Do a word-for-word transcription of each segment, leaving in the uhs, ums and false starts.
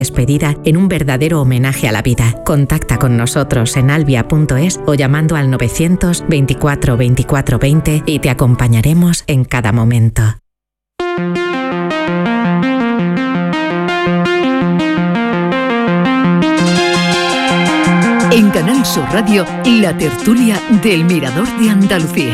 Despedida en un verdadero homenaje a la vida. Contacta con nosotros en albia punto es o llamando al novecientos veinticuatro veinticuatro veinte y te acompañaremos en cada momento. En Canal Sur Radio, la tertulia del Mirador de Andalucía.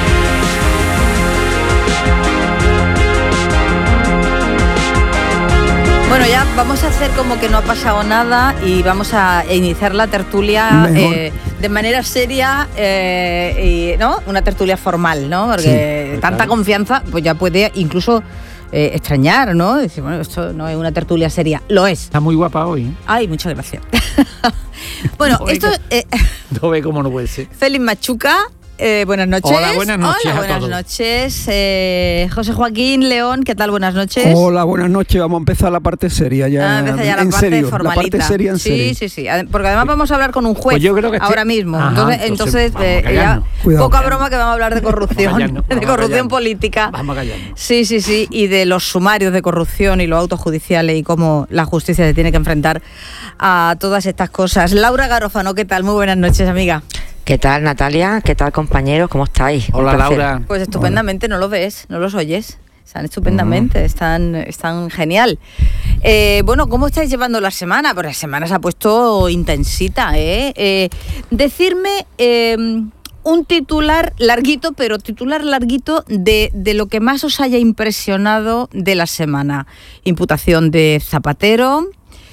Bueno, ya vamos a hacer como que no ha pasado nada y vamos a iniciar la tertulia eh, de manera seria, eh, y, ¿no? Una tertulia formal, ¿no? Porque sí, tanta claro. confianza, pues ya puede incluso eh, extrañar, ¿no? Decir, bueno, esto no es una tertulia seria. Lo es. Está muy guapa hoy, ¿eh? Ay, muchas gracias. Bueno, no esto... Eh, no ve cómo no puede ser. Félix Machuca. Eh, buenas noches. Hola, buenas noches. Hola, a buenas todos. noches. Eh, José Joaquín León, ¿qué tal? Buenas noches. Hola, buenas noches. Vamos a empezar la parte seria ya. Ah, empieza ya la en parte serio, formalita. La parte seria en sí, serio. Sí, sí, sí. Porque además vamos a hablar con un juez pues yo creo que estoy... ahora mismo. Ajá, entonces, entonces, entonces eh, ya, Cuidado. poca broma que vamos a hablar de corrupción, callarnos, de corrupción política. Vamos a callarnos. Sí, sí, sí. Y de los sumarios de corrupción y los autos judiciales y cómo la justicia se tiene que enfrentar a todas estas cosas. Laura Garofano, ¿qué tal? Muy buenas noches, amiga. ¿Qué tal, Natalia? ¿Qué tal, compañeros? ¿Cómo estáis? Hola, Laura. Pues estupendamente. Hola. No lo ves, no los oyes. Están estupendamente, mm. están, están genial. Eh, bueno, ¿cómo estáis llevando la semana? Pues la semana se ha puesto intensita, ¿eh? eh decirme eh, un titular larguito, pero titular larguito de, de lo que más os haya impresionado de la semana. Imputación de Zapatero...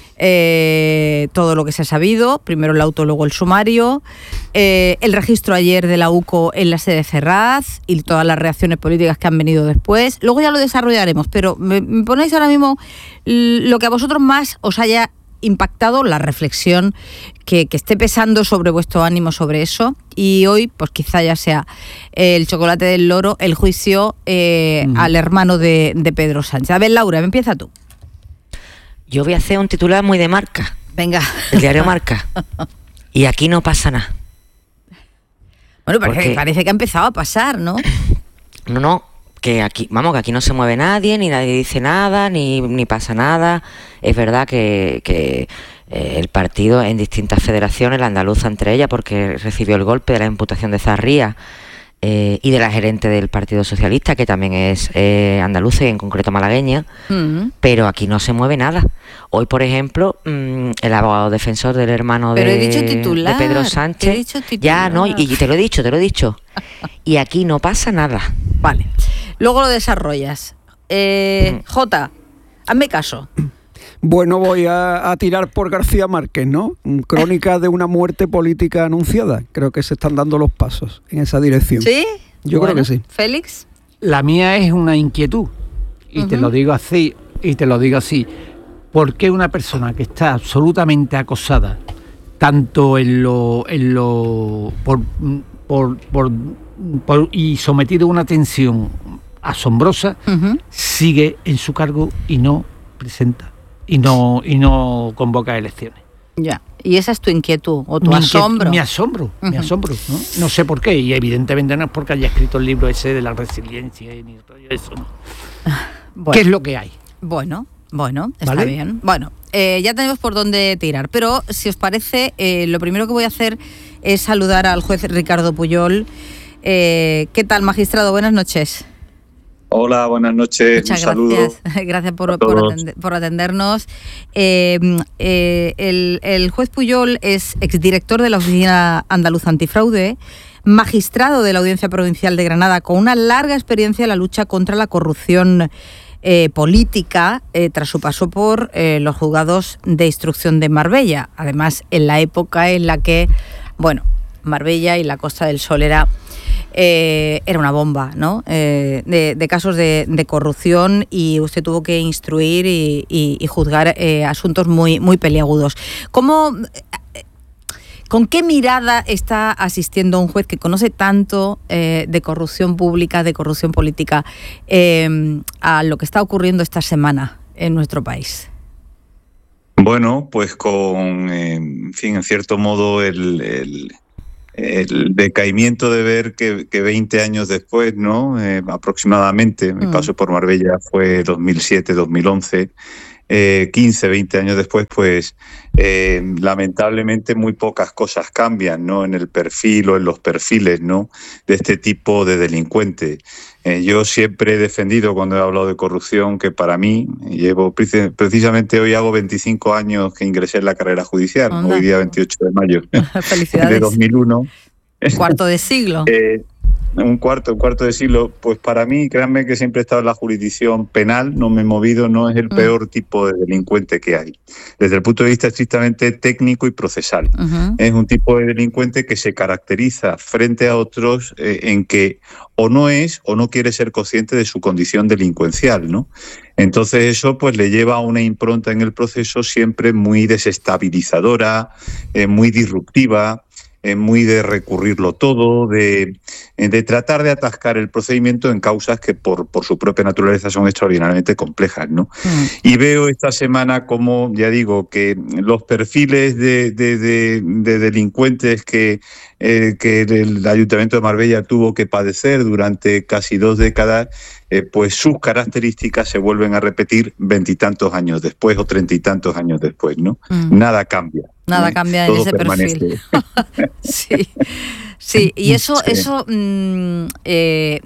Eh, todo lo que se ha sabido, primero el auto, luego el sumario, eh, el registro ayer de la U C O en la sede de Ferraz y todas las reacciones políticas que han venido después. Luego ya lo desarrollaremos, pero me, me ponéis ahora mismo lo que a vosotros más os haya impactado, la reflexión que, que esté pesando sobre vuestro ánimo sobre eso. Y hoy, pues quizá ya sea el chocolate del loro, el juicio eh, mm. al hermano de, de Pedro Sánchez. A ver, Laura, empieza tú. Yo voy a hacer un titular muy de Marca. Venga. El diario Marca. Y aquí no pasa nada. Bueno, parece, Porque... parece que ha empezado a pasar, ¿no? No, no, que aquí, vamos, que aquí no se mueve nadie, ni nadie dice nada, ni, ni pasa nada. Es verdad que, que eh, el partido en distintas federaciones, la andaluza entre ellas, porque recibió el golpe de la imputación de Zarría, Eh, y de la gerente del Partido Socialista, que también es eh, andaluza y en concreto malagueña, uh-huh. pero aquí no se mueve nada. Hoy, por ejemplo, mmm, el abogado defensor del hermano de, he dicho titular, de Pedro Sánchez, he dicho titular. ya no, y, y te lo he dicho, te lo he dicho, y aquí no pasa nada. Vale, luego lo desarrollas. Eh, uh-huh. Jota, hazme caso. Bueno, voy a, a tirar por García Márquez, ¿no? Crónica de una muerte política anunciada. Creo que se están dando los pasos en esa dirección. ¿Sí? Yo bueno, creo que sí. ¿Félix? La mía es una inquietud. Y uh-huh. te lo digo así, y te lo digo así. ¿Por qué una persona que está absolutamente acosada, tanto en lo, en lo por, por, por, por y sometido a una tensión asombrosa, uh-huh. sigue en su cargo y no presenta? Y no, y no convoca elecciones. Ya. ¿Y esa es tu inquietud o tu mi asombro? Inquiet- mi asombro, uh-huh. mi asombro, ¿no? No sé por qué, y evidentemente no es porque haya escrito el libro ese de la resiliencia y eso, ¿no? Bueno. ¿Qué es lo que hay? Bueno, bueno, está ¿Vale? bien. Bueno, eh, ya tenemos por dónde tirar, pero si os parece, eh, lo primero que voy a hacer es saludar al juez Ricardo Puyol. Eh, ¿Qué tal, magistrado? Buenas noches. Hola, buenas noches. Muchas un saludo. Gracias, gracias por, por, atender, por atendernos. Eh, eh, el, el juez Puyol es exdirector de la Oficina Andaluza Antifraude, magistrado de la Audiencia Provincial de Granada, con una larga experiencia en la lucha contra la corrupción eh, política, eh, tras su paso por eh, los juzgados de instrucción de Marbella. Además, en la época en la que, bueno, Marbella y la Costa del Sol era... Eh, era una bomba, ¿no? Eh, de, de casos de, de corrupción, y usted tuvo que instruir y, y, y juzgar eh, asuntos muy, muy peliagudos. ¿Cómo, ¿Con qué mirada está asistiendo un juez que conoce tanto eh, de corrupción pública, de corrupción política, eh, a lo que está ocurriendo esta semana en nuestro país? Bueno, pues con, eh, en fin, en cierto modo el... el el decaimiento de ver que, que veinte años después, ¿no? Eh, aproximadamente, mi paso por Marbella fue dos mil siete, dos mil once, eh, quince, veinte años después, pues eh, lamentablemente muy pocas cosas cambian, ¿no? En el perfil o en los perfiles, ¿no? De este tipo de delincuente. Eh, yo siempre he defendido, cuando he hablado de corrupción, que para mí, llevo precisamente hoy hago veinticinco años que ingresé en la carrera judicial, Onda. Hoy día veintiocho de mayo Felicidades. de dos mil uno. Cuarto de siglo. eh, un cuarto, un cuarto de siglo, pues para mí, créanme que siempre he estado en la jurisdicción penal, no me he movido, no es el peor uh-huh. tipo de delincuente que hay, desde el punto de vista estrictamente técnico y procesal. Uh-huh. Es un tipo de delincuente que se caracteriza frente a otros eh, en que o no es o no quiere ser consciente de su condición delincuencial, ¿no? Entonces eso pues le lleva a una impronta en el proceso siempre muy desestabilizadora, eh, muy disruptiva, Eh, muy de recurrirlo todo, de, de tratar de atascar el procedimiento en causas que por, por su propia naturaleza son extraordinariamente complejas, ¿no? Mm. Y veo esta semana como, ya digo, que los perfiles de, de, de, de delincuentes que, eh, que el Ayuntamiento de Marbella tuvo que padecer durante casi dos décadas, eh, pues sus características se vuelven a repetir veintitantos años después o treinta y tantos años después, ¿no? Mm. Nada cambia. Nada cambia en ese permanece. Perfil. sí, sí, y eso, sí. eso mm, eh,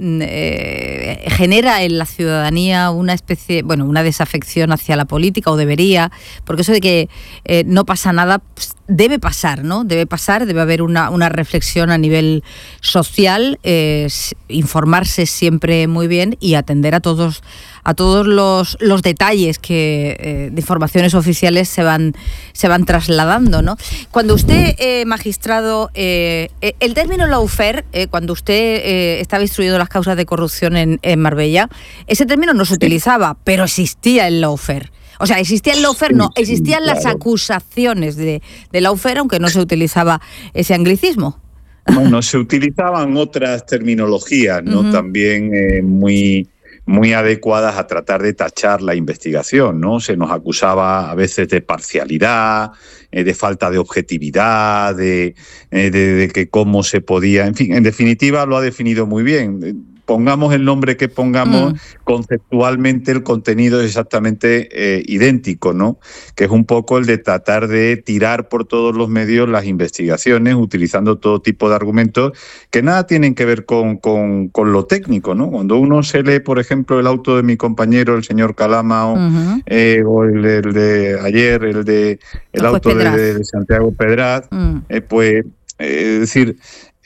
eh, genera en la ciudadanía una especie, bueno, una desafección hacia la política, o debería, porque eso de que eh, no pasa nada, pues, debe pasar, ¿no? Debe pasar, debe haber una, una reflexión a nivel social, eh, informarse siempre muy bien y atender a todos a todos los, los detalles que eh, de informaciones oficiales se van se van trasladando, ¿no? Cuando usted, eh, magistrado, eh, el término lawfare, eh, cuando usted eh, estaba instruyendo las causas de corrupción en, en Marbella, ese término no se utilizaba, pero existía el lawfare. O sea, existía el lawfare, no, existían sí, claro. las acusaciones de, de lawfare, aunque no se utilizaba ese anglicismo. Bueno, se utilizaban otras terminologías, ¿no? Uh-huh. También eh, muy... muy adecuadas a tratar de tachar la investigación, ¿no? Se nos acusaba a veces de parcialidad, eh, de falta de objetividad, de, eh, de, de que cómo se podía... En fin, en definitiva lo ha definido muy bien. Pongamos el nombre que pongamos, mm. conceptualmente el contenido es exactamente eh, idéntico, ¿no? Que es un poco el de tratar de tirar por todos los medios las investigaciones, utilizando todo tipo de argumentos que nada tienen que ver con, con, con lo técnico, ¿no? Cuando uno se lee, por ejemplo, el auto de mi compañero, el señor Calama, uh-huh. eh, o el, el de ayer, el de el no auto de, de Santiago Pedraz, mm. eh, pues, eh, es decir...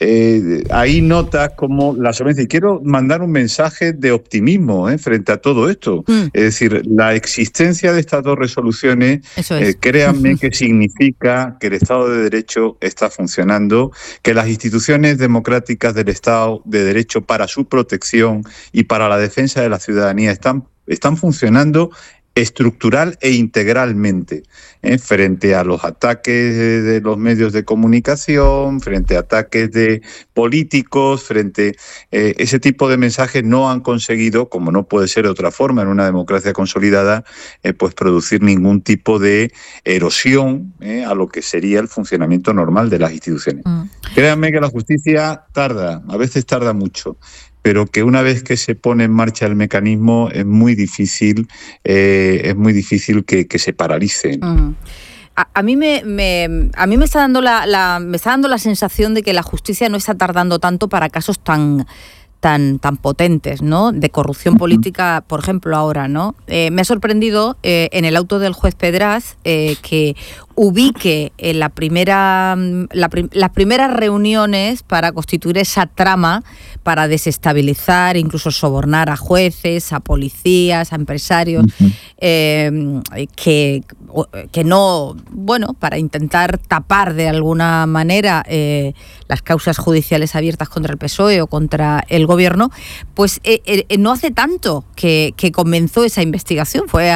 Eh, ahí notas como la solvencia. Y quiero mandar un mensaje de optimismo eh, frente a todo esto. Mm. Es decir, la existencia de estas dos resoluciones, es. eh, créanme que significa que el Estado de Derecho está funcionando, que las instituciones democráticas del Estado de Derecho para su protección y para la defensa de la ciudadanía están, están funcionando estructural e integralmente, ¿eh? frente a los ataques de, de los medios de comunicación, frente a ataques de políticos, frente eh, ese tipo de mensajes no han conseguido, como no puede ser de otra forma en una democracia consolidada, eh, pues producir ningún tipo de erosión eh, a lo que sería el funcionamiento normal de las instituciones. Mm. Créanme que la justicia tarda, a veces tarda mucho, pero que una vez que se pone en marcha el mecanismo es muy difícil, eh, es muy difícil que, que se paralice. Uh-huh. A, a mí me, me a mí me está dando la, la me está dando la sensación de que la justicia no está tardando tanto para casos tan tan tan potentes, ¿no? De corrupción política, por ejemplo, ahora, ¿no? Eh, me ha sorprendido eh, en el auto del juez Pedraz eh, que ubique en la primera la prim, las primeras reuniones para constituir esa trama para desestabilizar, incluso sobornar a jueces, a policías, a empresarios, uh-huh. eh, que que no, bueno, para intentar tapar de alguna manera eh, las causas judiciales abiertas contra el P S O E o contra el gobierno, pues eh, eh, no hace tanto que, que comenzó esa investigación. Fue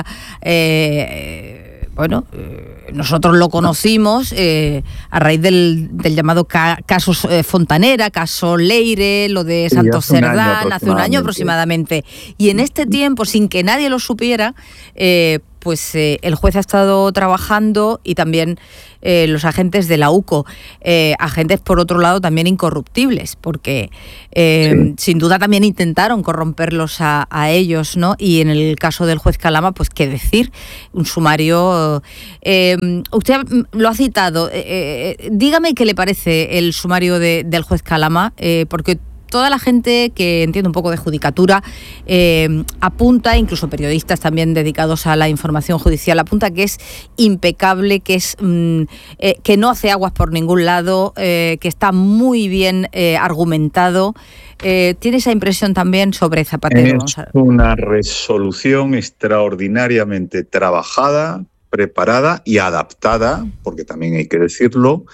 eh, bueno, eh, nosotros lo conocimos eh, a raíz del, del llamado ca- caso eh, Fontanera, caso Leire, lo de Santos sí, Cerdán, hace un año aproximadamente. Y en este tiempo, sin que nadie lo supiera, eh, pues eh, el juez ha estado trabajando y también eh, los agentes de la U C O, eh, agentes por otro lado también incorruptibles, porque eh, sí. sin duda también intentaron corromperlos a, a ellos, ¿no? Y en el caso del juez Calama, pues qué decir, un sumario... Eh, usted lo ha citado, eh, eh, dígame qué le parece el sumario de, del juez Calama, eh, porque toda la gente que entiende un poco de judicatura eh, apunta, incluso periodistas también dedicados a la información judicial, apunta que es impecable, que es mm, eh, que no hace aguas por ningún lado, eh, que está muy bien eh, argumentado. Eh, ¿Tiene esa impresión también sobre Zapatero? Es una resolución extraordinariamente trabajada, preparada y adaptada, porque también hay que decirlo,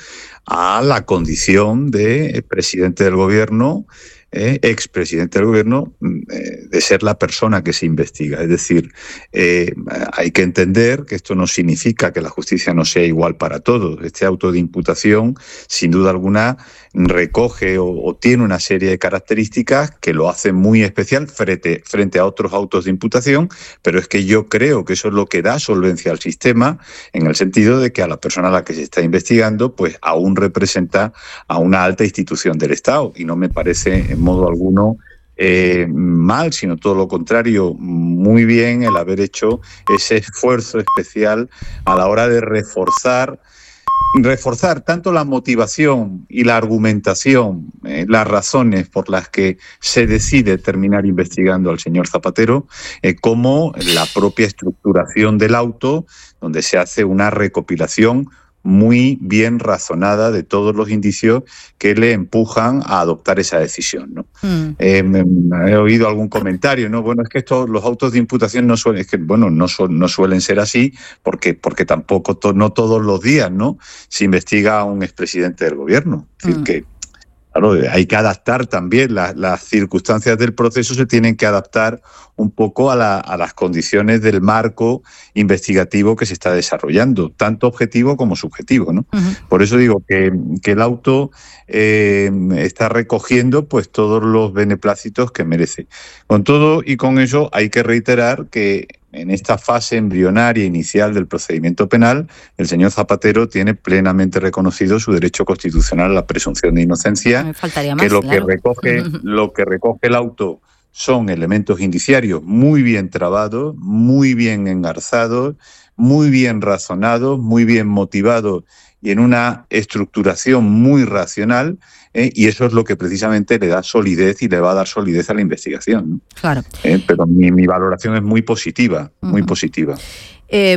a la condición de presidente del gobierno, eh, expresidente del gobierno, eh, de ser la persona que se investiga. Es decir, eh, hay que entender que esto no significa que la justicia no sea igual para todos. Este auto de imputación, sin duda alguna, recoge o, o tiene una serie de características que lo hacen muy especial frente, frente a otros autos de imputación, pero es que yo creo que eso es lo que da solvencia al sistema, en el sentido de que a la persona a la que se está investigando, pues aún representa a una alta institución del Estado, y no me parece en modo alguno Eh, mal, sino todo lo contrario, muy bien el haber hecho ese esfuerzo especial a la hora de reforzar reforzar tanto la motivación y la argumentación, eh, las razones por las que se decide terminar investigando al señor Zapatero, eh, como la propia estructuración del auto, donde se hace una recopilación muy bien razonada de todos los indicios que le empujan a adoptar esa decisión, ¿no? Mm. Eh, me, me he oído algún comentario, ¿no? Bueno, es que estos, los autos de imputación no suelen, es que, bueno, no, son, no suelen ser así, porque, porque tampoco, to, no todos los días, ¿no?, se investiga a un expresidente del gobierno. Es decir, mm. que claro, hay que adaptar también, la, las circunstancias del proceso se tienen que adaptar un poco a, la, a las condiciones del marco investigativo que se está desarrollando, tanto objetivo como subjetivo, ¿no? Uh-huh. Por eso digo que, que el auto eh, está recogiendo pues todos los beneplácitos que merece. Con todo y con eso hay que reiterar que en esta fase embrionaria inicial del procedimiento penal, el señor Zapatero tiene plenamente reconocido su derecho constitucional a la presunción de inocencia. Me faltaría más, que lo claro. que recoge, lo que recoge el auto son elementos indiciarios muy bien trabados, muy bien engarzados, muy bien razonados, muy bien motivados y en una estructuración muy racional, ¿eh? Y eso es lo que precisamente le da solidez y le va a dar solidez a la investigación, ¿no? Claro. Eh, pero mi, mi valoración es muy positiva, muy uh-huh. positiva. Eh,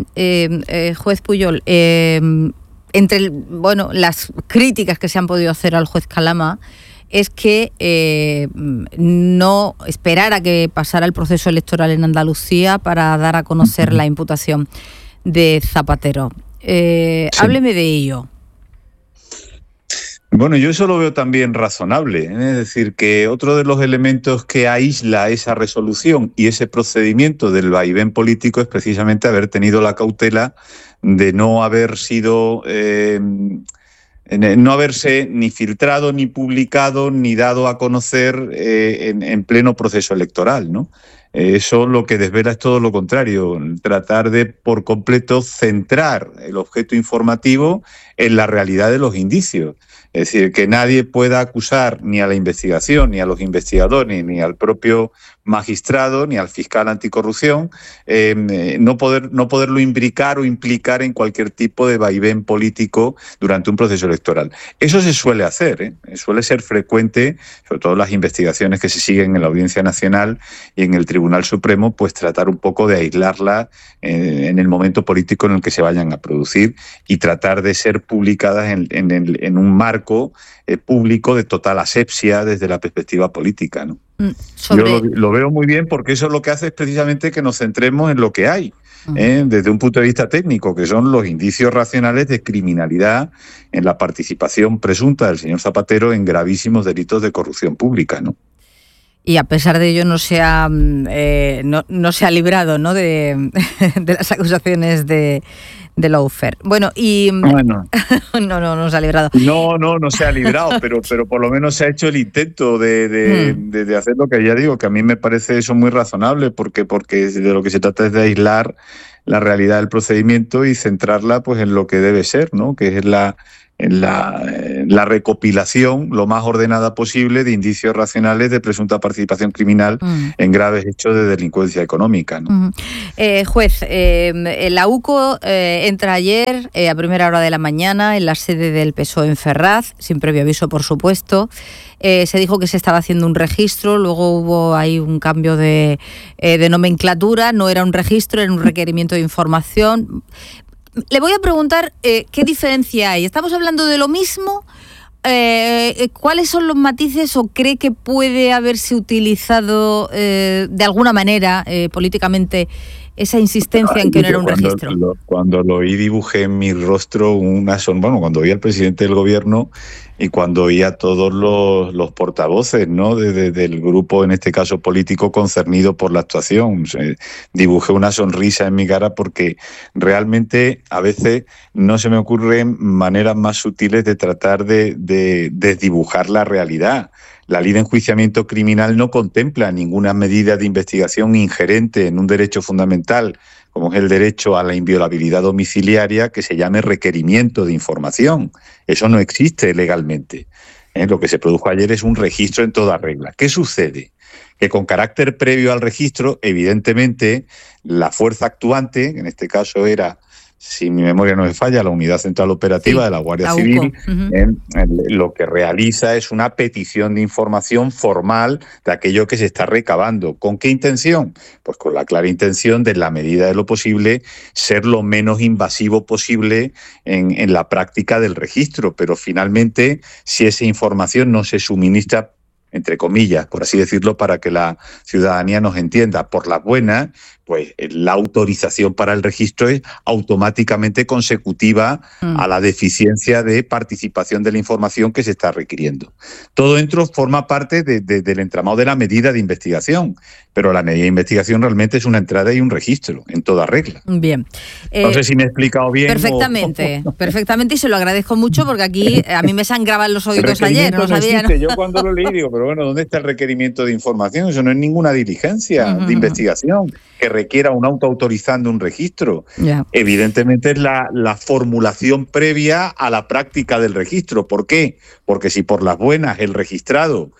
eh, eh, juez Pujol, eh, entre el, bueno, las críticas que se han podido hacer al juez Calama es que eh, no esperara a que pasara el proceso electoral en Andalucía para dar a conocer la imputación de Zapatero. Eh, sí. Hábleme de ello. Bueno, yo eso lo veo también razonable, ¿eh? Es decir, que otro de los elementos que aísla esa resolución y ese procedimiento del vaivén político es precisamente haber tenido la cautela de no haber sido... Eh, no haberse ni filtrado, ni publicado, ni dado a conocer eh, en, en pleno proceso electoral, ¿no? Eh, eso lo que desvela es todo lo contrario, tratar de por completo centrar el objeto informativo en la realidad de los indicios. Es decir, que nadie pueda acusar ni a la investigación, ni a los investigadores, ni al propio magistrado, ni al fiscal anticorrupción, eh, no, poder, no poderlo imbricar o implicar en cualquier tipo de vaivén político durante un proceso electoral. Eso se suele hacer, ¿eh? Suele ser frecuente, sobre todo las investigaciones que se siguen en la Audiencia Nacional y en el Tribunal Supremo, pues tratar un poco de aislarla eh, en el momento político en el que se vayan a producir y tratar de ser publicadas en, en, en, en un marco eh, público de total asepsia desde la perspectiva política, ¿no? Sobre... Yo lo, lo veo muy bien porque eso lo que hace es precisamente que nos centremos en lo que hay, uh-huh. ¿eh? desde un punto de vista técnico, que son los indicios racionales de criminalidad en la participación presunta del señor Zapatero en gravísimos delitos de corrupción pública, ¿no? Y a pesar de ello no se ha, eh, no, no se ha librado, ¿no?, de, de las acusaciones de, de lawfare. Bueno, y... Bueno. no, no, no se ha librado. No, no, no se ha librado, pero, pero por lo menos se ha hecho el intento de, de, mm. de, de hacer lo que ya digo, que a mí me parece eso muy razonable, porque, porque de lo que se trata es de aislar la realidad del procedimiento y centrarla pues en lo que debe ser, ¿no? Que es la, en la, en la recopilación lo más ordenada posible de indicios racionales de presunta participación criminal mm. en graves hechos de delincuencia económica, ¿no? Mm. Eh, juez, eh, la U C O eh, entra ayer eh, a primera hora de la mañana en la sede del P S O E en Ferraz, sin previo aviso, por supuesto. Eh, se dijo que se estaba haciendo un registro, luego hubo ahí un cambio de, eh, de nomenclatura, no era un registro, era un requerimiento de información. Le voy a preguntar eh, qué diferencia hay. ¿Estamos hablando de lo mismo? Eh, ¿Cuáles son los matices o cree que puede haberse utilizado eh, de alguna manera eh, políticamente esa insistencia en que no era un cuando registro? Lo, cuando lo oí dibujé en mi rostro una son, bueno, cuando oí al presidente del gobierno y cuando oí a todos los, los portavoces, ¿no? De, de, del grupo, en este caso político, concernido por la actuación. Se, dibujé una sonrisa en mi cara porque realmente a veces no se me ocurren maneras más sutiles de tratar de, de, de desdibujar la realidad. La ley de enjuiciamiento criminal no contempla ninguna medida de investigación ingerente en un derecho fundamental, como es el derecho a la inviolabilidad domiciliaria, que se llame requerimiento de información. Eso no existe legalmente. ¿Eh? Lo que se produjo ayer es un registro en toda regla. ¿Qué sucede? Que con carácter previo al registro, evidentemente, la fuerza actuante, en este caso era, si mi memoria no me falla, la Unidad Central Operativa sí, de la Guardia la Civil, uh-huh. eh, lo que realiza es una petición de información formal de aquello que se está recabando. ¿Con qué intención? Pues con la clara intención de, en la medida de lo posible, ser lo menos invasivo posible en, en la práctica del registro. Pero finalmente, si esa información no se suministra, entre comillas, por así decirlo, para que la ciudadanía nos entienda, por las buenas, pues la autorización para el registro es automáticamente consecutiva mm. a la deficiencia de participación de la información que se está requiriendo. Todo esto forma parte de, de, del entramado de la medida de investigación, pero la medida de investigación realmente es una entrada y un registro, en toda regla. Bien. Eh, no sé si me he explicado bien. Perfectamente, o... perfectamente, y se lo agradezco mucho porque aquí a mí me sangraban los oídos ayer. No, no sabía, ¿no? Yo cuando lo leí digo, pero bueno, ¿dónde está el requerimiento de información? Eso no es ninguna diligencia uh-huh. de investigación que requiera un auto autorizando un registro. Yeah. Evidentemente es la, la formulación previa a la práctica del registro. ¿Por qué? Porque si por las buenas el registrado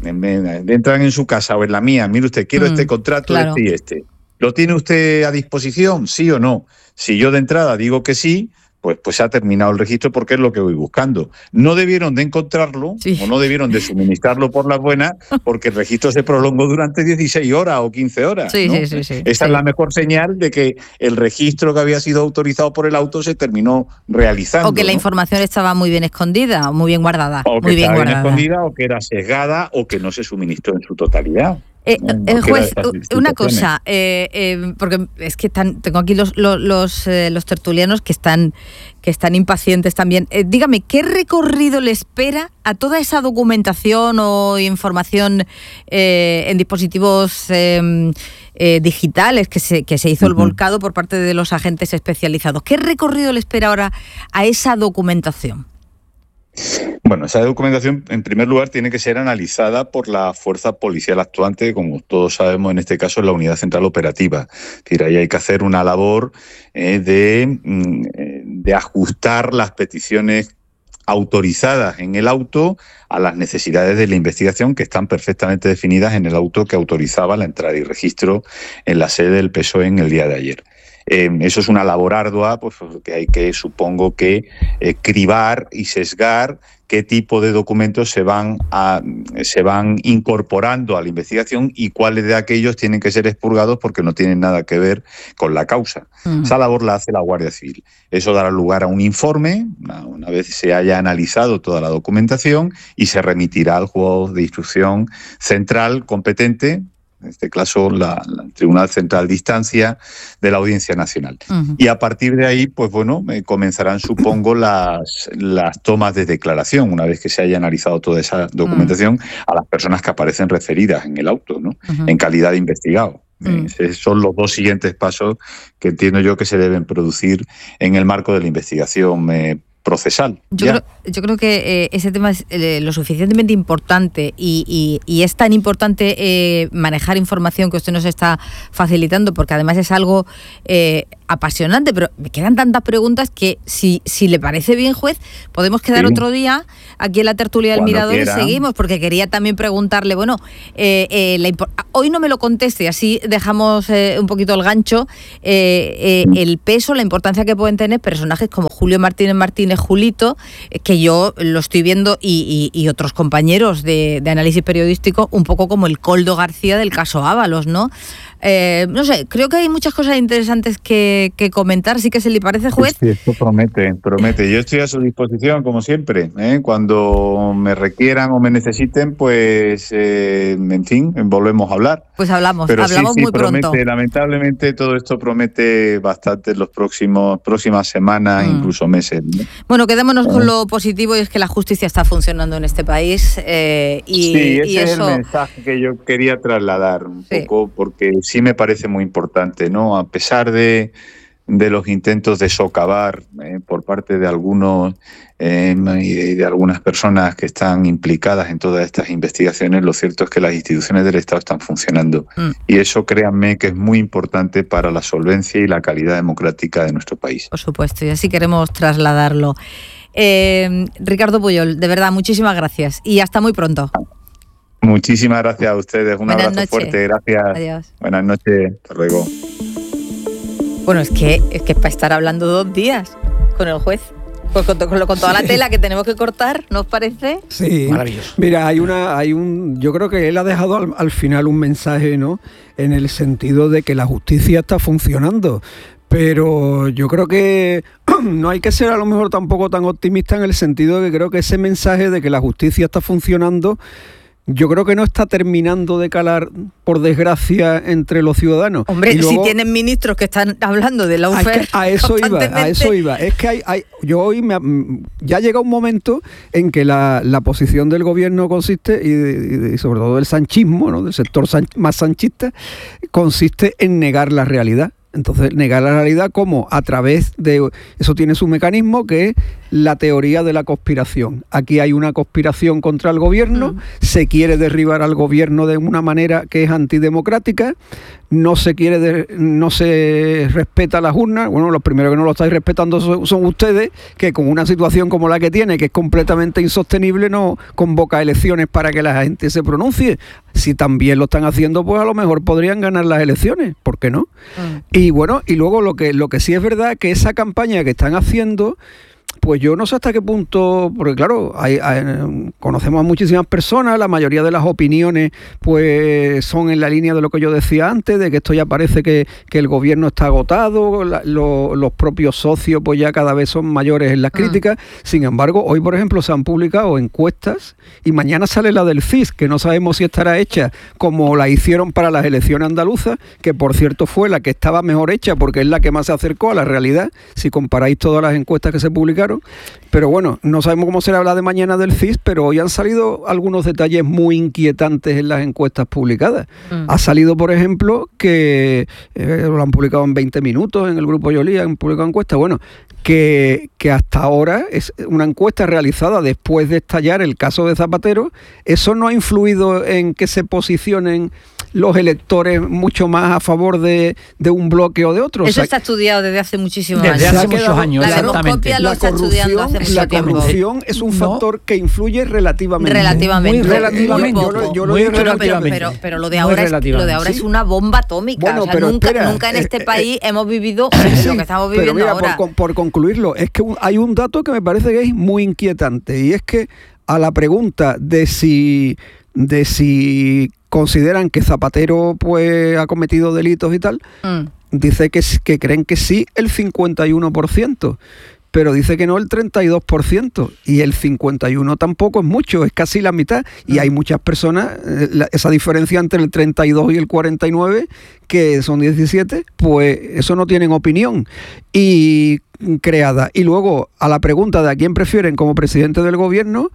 entran en su casa o en la mía, mire usted, quiero mm, este contrato, claro. este y este. ¿Lo tiene usted a disposición? ¿Sí o no? Si yo de entrada digo que sí, pues, pues se ha terminado el registro porque es lo que voy buscando. No debieron de encontrarlo sí. o no debieron de suministrarlo por las buenas porque el registro se prolongó durante dieciséis horas o quince horas. Sí, ¿no? sí, sí, sí, Esa sí. es la mejor señal de que el registro que había sido autorizado por el auto se terminó realizando. O que la ¿no? información estaba muy bien escondida o muy bien guardada. O que muy bien estaba guardada. bien escondida o que era sesgada o que no se suministró en su totalidad. Eh, eh, juez, una cosa, eh, eh, porque es que están, tengo aquí los los, los, eh, los tertulianos que están que están impacientes también. Eh, dígame, ¿qué recorrido le espera a toda esa documentación o información eh, en dispositivos eh, eh, digitales que se que se hizo uh-huh. el volcado por parte de los agentes especializados? ¿Qué recorrido le espera ahora a esa documentación? Bueno, esa documentación, en primer lugar, tiene que ser analizada por la fuerza policial actuante, como todos sabemos, en este caso, la Unidad Central Operativa. Es decir, ahí hay que hacer una labor eh, de, de ajustar las peticiones autorizadas en el auto a las necesidades de la investigación que están perfectamente definidas en el auto que autorizaba la entrada y registro en la sede del P S O E en el día de ayer. Eh, eso es una labor ardua, pues que hay que, supongo que, eh, cribar y sesgar qué tipo de documentos se van a, se van incorporando a la investigación y cuáles de aquellos tienen que ser expurgados porque no tienen nada que ver con la causa. Uh-huh. Esa labor la hace la Guardia Civil. Eso dará lugar a un informe, una, una vez se haya analizado toda la documentación, y se remitirá al juzgado de instrucción central competente, en este caso la, la Tribunal Central de Instancia de la Audiencia Nacional. Uh-huh. Y a partir de ahí, pues bueno, eh, comenzarán, supongo, las, las tomas de declaración, una vez que se haya analizado toda esa documentación, uh-huh. a las personas que aparecen referidas en el auto, ¿no? Uh-huh. En calidad de investigado. Uh-huh. Eh, son los dos siguientes pasos que entiendo yo que se deben producir en el marco de la investigación eh, procesal. Yo creo, yo creo que eh, ese tema es eh, lo suficientemente importante y, y, y es tan importante eh, manejar información que usted nos está facilitando, porque además es algo eh, apasionante, pero me quedan tantas preguntas que si, si le parece bien, juez, podemos quedar sí. otro día aquí en la tertulia del Cuando Mirador quiera. Y seguimos, porque quería también preguntarle, bueno, eh, eh, la impor- hoy no me lo conteste, así dejamos eh, un poquito el gancho, eh, eh, el peso, la importancia que pueden tener personajes como Julio Martínez Martínez Julito, eh, que yo lo estoy viendo, y, y, y otros compañeros de, de análisis periodístico, un poco como el Koldo García del caso Ábalos, ¿no? Eh, no sé, creo que hay muchas cosas interesantes que, que comentar, ¿sí que se le parece, juez? Sí, esto promete, promete. Yo estoy a su disposición, como siempre, ¿eh? Cuando me requieran o me necesiten, pues, eh, en fin, volvemos a hablar. Pues hablamos, Pero hablamos sí, sí, muy promete, pronto. Lamentablemente todo esto promete bastante en los próximos próximas semanas, Mm. incluso meses, ¿no? Bueno, quedémonos con lo positivo, y es que la justicia está funcionando en este país, eh, y, sí, ese y es eso... el mensaje que yo quería trasladar un Sí. poco, porque sí me parece muy importante, ¿no? A pesar de, de los intentos de socavar eh, por parte de algunos eh, y de, de algunas personas que están implicadas en todas estas investigaciones, lo cierto es que las instituciones del Estado están funcionando. Mm. Y eso, créanme, que es muy importante para la solvencia y la calidad democrática de nuestro país. Por supuesto, y así queremos trasladarlo. Eh, Ricardo Puyol, de verdad, muchísimas gracias y hasta muy pronto. Muchísimas gracias a ustedes, un Buenas abrazo noches. fuerte, gracias. Adiós. Buenas noches, hasta luego. Bueno, es que es que es para estar hablando dos días con el juez, pues con, con, con toda la tela que tenemos que cortar, ¿no os parece? Sí, Maravilloso. Mira, hay una, hay un, yo creo que él ha dejado al, al final un mensaje, ¿no? En el sentido de que la justicia está funcionando. Pero yo creo que no hay que ser a lo mejor tampoco tan optimista, en el sentido de que creo que ese mensaje de que la justicia está funcionando, yo creo que no está terminando de calar, por desgracia, entre los ciudadanos. Hombre, Y luego, si tienen ministros que están hablando de la hay lawfare que- a eso iba, a constantemente. eso iba. Es que hay, hay yo hoy me, ha- ya llega un momento en que la, la posición del gobierno consiste, y, de- y de- y sobre todo del sanchismo, ¿no? Del sector san- más sanchista, consiste en negar la realidad. Entonces, negar la realidad como a través de... Eso tiene su mecanismo, que es la teoría de la conspiración. Aquí hay una conspiración contra el gobierno, Mm. se quiere derribar al gobierno de una manera que es antidemocrática, no se quiere de- no se respeta las urnas. Bueno, los primeros que no lo estáis respetando son, son ustedes, que con una situación como la que tiene, que es completamente insostenible, no convoca elecciones para que la gente se pronuncie. Si también lo están haciendo, pues a lo mejor podrían ganar las elecciones, ¿por qué no? Mm. Y bueno, y luego lo que, lo que sí es verdad, que esa campaña que están haciendo, pues yo no sé hasta qué punto, porque claro, hay, hay- conocemos a muchísimas personas, la mayoría de las opiniones pues son en la línea de lo que yo decía antes, de que esto ya parece que, que el gobierno está agotado, la- lo- los propios socios pues ya cada vez son mayores en las Mm. críticas. Sin embargo, hoy por ejemplo se han publicado encuestas y mañana sale la del C I S, que no sabemos si estará hecha como la hicieron para las elecciones andaluzas, que por cierto fue la que estaba mejor hecha porque es la que más se acercó a la realidad, si comparáis todas las encuestas que se publicaron. Pero bueno, no sabemos cómo será la de mañana del C I S, pero hoy han salido algunos detalles muy inquietantes en las encuestas publicadas. Mm. Ha salido, por ejemplo, que eh, lo han publicado en veinte minutos en el grupo Yolí, han publicado encuestas, bueno, que, que hasta ahora es una encuesta realizada después de estallar el caso de Zapatero. Eso no ha influido en que se posicionen los electores mucho más a favor de, de un bloque o de otro. O Eso sea, está estudiado desde hace muchísimos Desde años. hace se ha muchos quedado- años, La exactamente. demoscopia lo la está estudiando hace corrupción, mucho la tiempo. corrupción es un No. factor que influye relativamente. Relativamente. Muy relativamente. Muy Yo lo- poco. yo lo Muy digo Pero, pero, relativamente. pero, pero lo de Muy ahora, es, lo de relativamente. ahora es Sí. una bomba atómica. Bueno, o sea, pero nunca, espera, nunca en eh, este eh, país hemos vivido Sí, lo que estamos pero viviendo mira, ahora. Por, con- por concluirlo, es que un- hay un dato que me parece que es muy inquietante, y es que a la pregunta de si de si consideran que Zapatero pues ha cometido delitos y tal, Mm. dice que, s- que creen que sí el cincuenta y uno por ciento, pero dice que no el treinta y dos por ciento, y el cincuenta y uno por ciento tampoco es mucho, es casi la mitad, y hay muchas personas, eh, la- esa diferencia entre el treinta y dos y el cuarenta y nueve, que son diecisiete, pues eso no tienen opinión y creada. Y luego, a la pregunta de a quién prefieren como presidente del gobierno,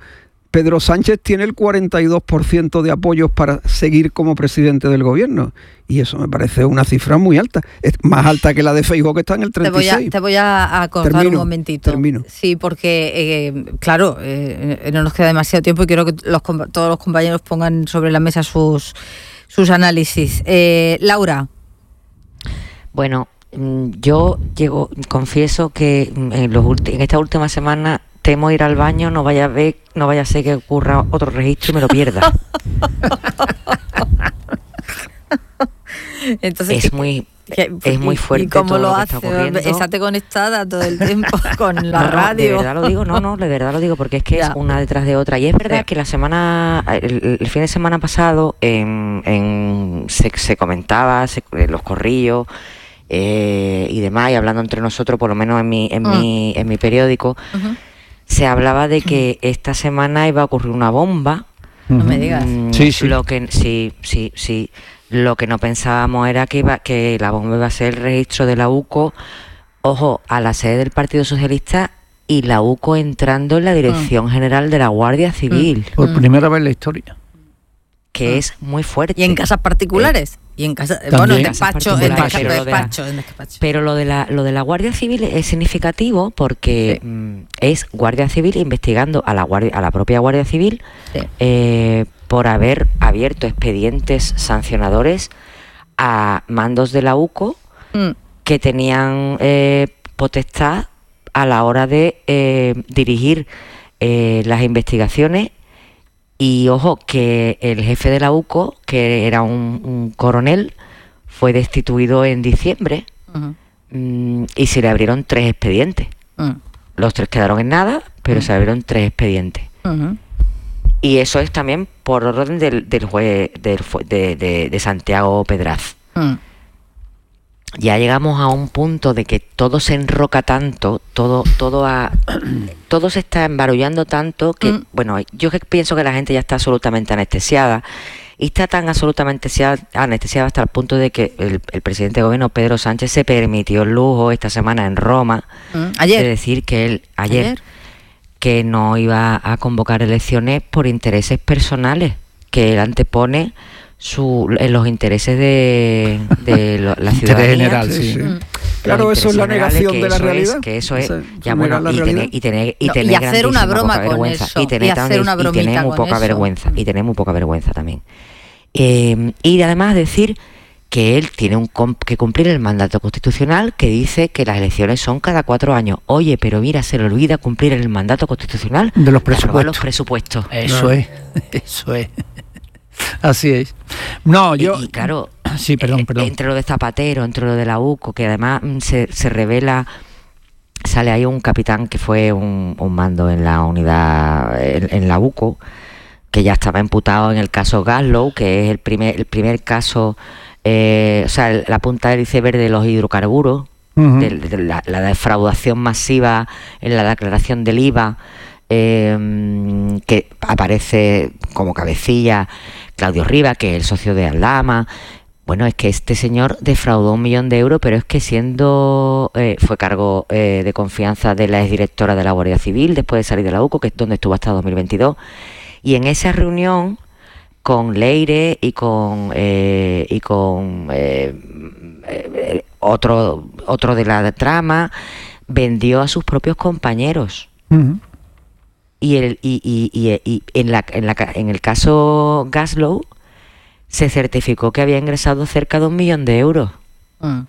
Pedro Sánchez tiene el cuarenta y dos por ciento de apoyos para seguir como presidente del gobierno. Y eso me parece una cifra muy alta. Es más alta que la de Feijóo, que está en el treinta y seis. Te voy a, te voy a, a cortar termino, un momentito. Termino. Sí, porque, eh, claro, eh, no nos queda demasiado tiempo y quiero que los, todos los compañeros pongan sobre la mesa sus, sus análisis. Eh, Laura. Bueno, yo llego, confieso que en, los ulti- en esta última semana temo ir al baño, no vaya a ver, no vaya a ser que ocurra otro registro y me lo pierda. Entonces, es muy ¿qué, es muy fuerte. ¿Y cómo todo lo, lo que hace? está ocurriendo. Estate conectada todo el tiempo con la no, radio. No, de verdad lo digo, no, no, de verdad lo digo, porque es que ya. es una detrás de otra. Y es verdad sí. que la semana, el, el fin de semana pasado, en, en, se, se comentaba, se, los corrillos eh, y demás, y hablando entre nosotros, por lo menos en mi, en mm. mi, en mi periódico, uh-huh. se hablaba de que esta semana iba a ocurrir una bomba. No me digas. Mm, sí, sí. Lo que, sí, sí, sí. Lo que no pensábamos era que iba, que la bomba iba a ser el registro de la U C O, ojo, a la sede del Partido Socialista, y la U C O entrando en la Dirección mm. General de la Guardia Civil. Mm. Por primera vez en la historia. Que mm. es muy fuerte. ¿Y en casas particulares? Eh, y en casa, bueno, en despacho, en despacho, pero, despacho, en despacho. Pero lo de la lo de la Guardia Civil es significativo porque sí. mm, es Guardia Civil investigando a la guardia, a la propia Guardia Civil sí. eh, por haber abierto expedientes sancionadores a mandos de la U C O mm. que tenían eh, potestad a la hora de eh, dirigir eh, las investigaciones. Y ojo, que el jefe de la U C O, que era un, un coronel, fue destituido en diciembre uh-huh. mmm, y se le abrieron tres expedientes. Uh-huh. Los tres quedaron en nada, pero uh-huh. se abrieron tres expedientes. Uh-huh. Y eso es también por orden del, del juez del, de, de, de Santiago Pedraz. Uh-huh. Ya llegamos a un punto de que todo se enroca tanto, todo todo a, todo se está embarullando tanto que, mm. bueno, yo pienso que la gente ya está absolutamente anestesiada y está tan absolutamente anestesiada hasta el punto de que el, el presidente de gobierno, Pedro Sánchez, se permitió el lujo esta semana en Roma mm. ayer. de decir que él, ayer, ayer, que no iba a convocar elecciones por intereses personales, que él antepone Su, en los intereses de, de lo, la ciudadanía. General, sí, sí. Mm. Claro, eso es la negación de la realidad. Es, que eso es, eso, ya bueno, y tener, y tener, y no, tener y hacer una broma con eso. Y tener, y hacer una y tener muy poca eso. vergüenza. Y tener muy poca vergüenza también. Eh, y además decir que él tiene un comp- que cumplir el mandato constitucional que dice que las elecciones son cada cuatro años. Oye, pero mira, se le olvida cumplir el mandato constitucional de los presupuestos. De los presupuestos. Eso no. es, eso es. Así es. No, yo... Y, y claro, sí, perdón, perdón. entre lo de Zapatero, entre lo de la U C O, que además se, se revela, sale ahí un capitán que fue un, un mando en la unidad, en, en la U C O, que ya estaba imputado en el caso Gaslow, que es el primer, el primer caso, eh, o sea, la punta del iceberg de los hidrocarburos, uh-huh. de, de la, la defraudación masiva en la declaración del I V A, eh, que aparece como cabecilla Claudio Rivas, que es el socio de Aldama. Bueno, es que este señor defraudó un millón de euros, pero es que siendo eh, fue cargo eh, de confianza de la exdirectora de la Guardia Civil después de salir de la U C O, que es donde estuvo hasta dos mil veintidós, y en esa reunión con Leire y con eh, y con eh, eh, otro otro de la trama, vendió a sus propios compañeros. Uh-huh. Y, el, y, y, y, y en, la, en, la, en el caso Gaslow se certificó que había ingresado cerca de un millón de euros. Mm.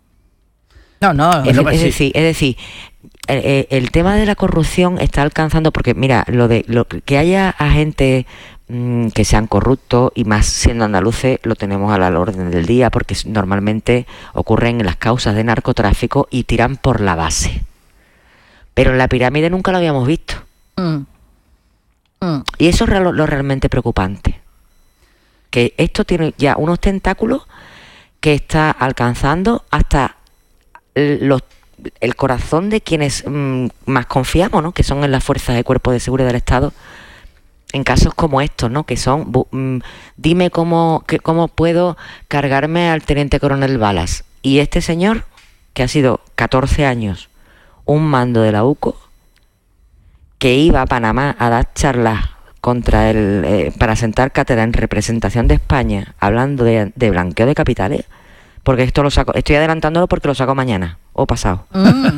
No, no. Es, no es, decir, es decir, el, el tema de la corrupción está alcanzando, porque mira, lo de lo que haya agentes mmm, que sean corruptos, y más siendo andaluces, lo tenemos a la orden del día, porque normalmente ocurren en las causas de narcotráfico y tiran por la base. Pero en la pirámide nunca lo habíamos visto. Mm. Mm. Y eso es lo, lo realmente preocupante, que esto tiene ya unos tentáculos que está alcanzando hasta los, el corazón de quienes mmm, más confiamos, ¿no? Que son en las fuerzas de cuerpo de seguridad del Estado, en casos como estos, ¿no? Que son, mmm, dime cómo, que, cómo puedo cargarme al teniente coronel Balas. Y este señor, que ha sido catorce años un mando de la U C O, que iba a Panamá a dar charlas contra el eh, para sentar cátedra en representación de España, hablando de, de blanqueo de capitales, porque esto lo saco, estoy adelantándolo porque lo saco mañana o pasado. Mm.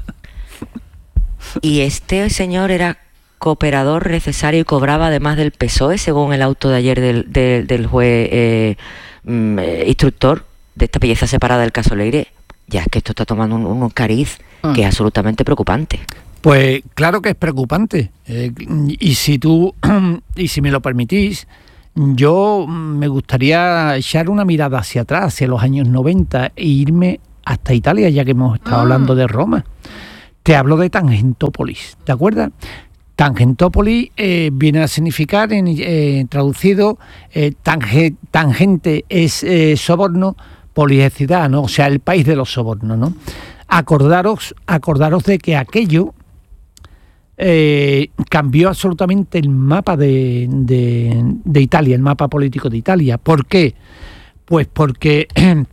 Y este señor era cooperador necesario y cobraba además del P S O E, según el auto de ayer del, del, del juez eh, mm, eh, instructor de esta pieza separada del caso Leire. Ya es que esto está tomando un, un cariz mm. que es absolutamente preocupante. Pues claro que es preocupante. Eh, y si tú, y si me lo permitís, yo me gustaría echar una mirada hacia atrás, hacia los años noventa, e irme hasta Italia, ya que hemos estado mm. hablando de Roma. Te hablo de Tangentópolis, ¿de acuerdo? Tangentópolis eh, viene a significar, en, eh, traducido, eh, tange, tangente es eh, soborno, polis es ciudad, ¿no? O sea, el país de los sobornos, ¿no? Acordaros, acordaros de que aquello eh, cambió absolutamente el mapa de, de, de Italia, el mapa político de Italia. ¿Por qué? Pues porque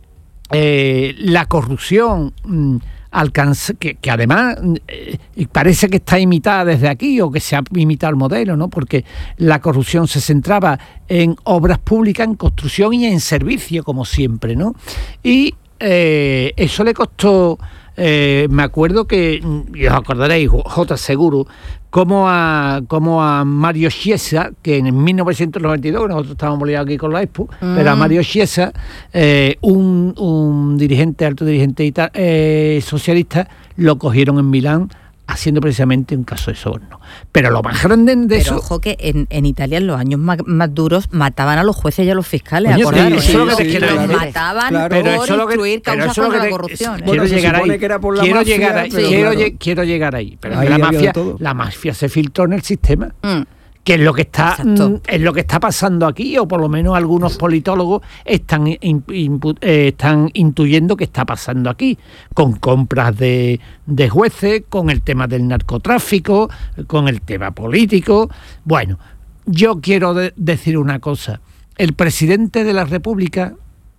eh, la corrupción... alcanza, que, que además eh, parece que está imitada desde aquí o que se ha imitado el modelo, ¿no? Porque la corrupción se centraba en obras públicas, en construcción y en servicio, como siempre, ¿no? Y eh, eso le costó, eh, me acuerdo que, y os acordaréis, J seguro, como a, como a Mario Chiesa, que en mil novecientos noventa y dos, nosotros estábamos liados aquí con la Expo, mm. pero a Mario Chiesa, eh, un, un dirigente, alto dirigente ita- eh, socialista, lo cogieron en Milán haciendo precisamente un caso de soborno. Pero lo más grande de pero eso... ojo que en, en Italia en los años más, más duros mataban a los jueces y a los fiscales, Oye, acordaros, sí, ¿eh? eso es lo que los, te quiero los decir. mataban Claro. por Pero eso es lo que- instruir pero causas eso es lo contra que la te- corrupción. ¿eh? Bueno, quiero se llegar supone ahí, que era por la quiero mafia, llegar ahí, pero quiero, claro. lle- quiero llegar ahí, pero Ahí la había de mafia, todo. la mafia se filtró en el sistema. Mm. Que es lo que está Exacto. mm, es lo que está pasando aquí, o por lo menos algunos politólogos están in, impu, eh, están intuyendo que está pasando aquí, con compras de, de jueces, con el tema del narcotráfico, con el tema político. Bueno, yo quiero de, decir una cosa. El presidente de la República,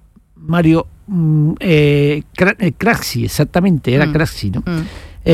Mario mm, eh, Craxi, exactamente, era mm. Craxi, ¿no? Mm.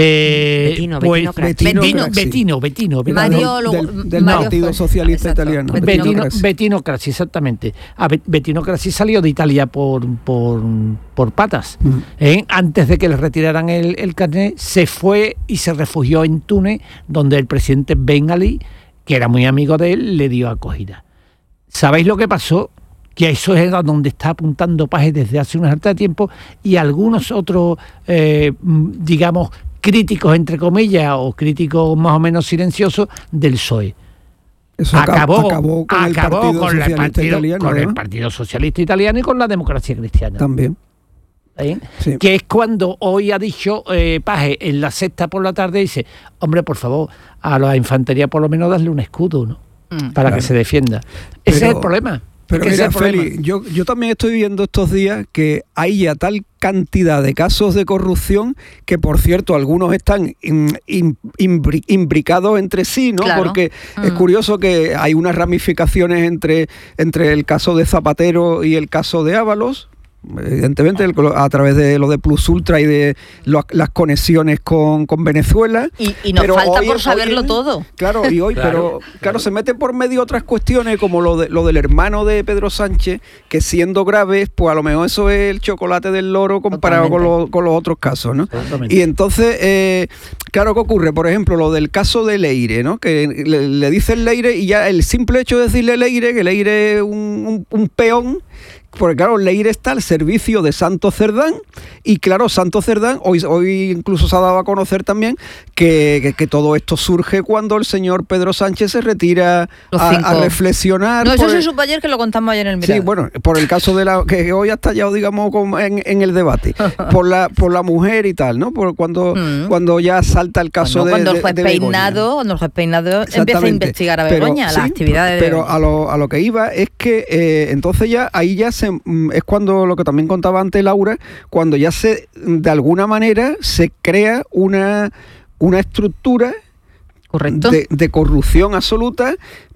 Eh, Bettino, pues, Bettino Craxi. Bettino, Bettino, Bettino, Bettino, Bettino, Mario, lo- del, del Mario Partido fue- Socialista exacto. Italiano. Bettino Bettino, Craxi. Bettino Craxi, exactamente. A Be- Bettino Craxi salió de Italia por por, por patas. Mm. ¿eh? Antes de que le retiraran el, el carnet, se fue y se refugió en Túnez, donde el presidente Ben Ali, que era muy amigo de él, le dio acogida. ¿Sabéis lo que pasó? Que eso es a donde está apuntando Paje desde hace una harta de tiempo, y algunos otros, eh, digamos, críticos, entre comillas, o críticos más o menos silenciosos del P S O E. Eso acabó, acabó con el acabó Partido con, el Socialista partido, Italiano, con ¿no? el Partido Socialista Italiano y con la democracia cristiana. También. ¿Eh? Sí. Que es cuando hoy ha dicho eh, Paje en la sexta por la tarde, dice, hombre, por favor, a la infantería por lo menos darle un escudo, ¿no? Mm. Para Claro. que se defienda. Ese Pero- es el problema. Pero Es que ese mira, es el problema. Félix, yo, yo también estoy viendo estos días que hay ya tal cantidad de casos de corrupción que, por cierto, algunos están in- in- imbri- imbricados entre sí, ¿no? Claro. Porque Mm. es curioso que hay unas ramificaciones entre, entre el caso de Zapatero y el caso de Ábalos. Evidentemente el- a través de lo de Plus Ultra y de lo- las conexiones con, con Venezuela. Y, y nos Pero falta hoy- por hoy- saberlo todo. Claro, y hoy, Claro, pero claro, se mete por medio otras cuestiones como lo de lo del hermano de Pedro Sánchez, que siendo graves, pues a lo mejor eso es el chocolate del loro comparado con, Totalmente. lo- con los otros casos, ¿no? Exactamente. Y entonces, eh, claro, ¿qué ocurre? Por ejemplo, lo del caso de Leire, ¿no? Que le, le dicen Leire y ya el simple hecho de decirle Leire, que Leire es un, un, un peón. Porque claro, Leire está al servicio de Santos Cerdán y claro, Santos Cerdán hoy, hoy incluso se ha dado a conocer también que, que, que todo esto surge cuando el señor Pedro Sánchez se retira Los a, cinco. a reflexionar. No, eso por se el- supo ayer, que lo contamos ayer en el Mirador. Sí, bueno, por el caso de la que hoy ha estallado, digamos, como en, en el debate, por la por la mujer y tal, ¿no? Por cuando Mm. cuando ya salta el caso Bueno, de cuando de- el juez de Begoña. Peinado, cuando el juez Peinado empieza a Exactamente. investigar a Pero, Begoña, las sí, actividades de pero Begoña. a lo, a lo que iba es que eh, entonces ya ahí ya se mm, es cuando lo que también contaba antes Laura, cuando ya se de alguna manera se crea una una estructura Correcto. de, de corrupción absoluta,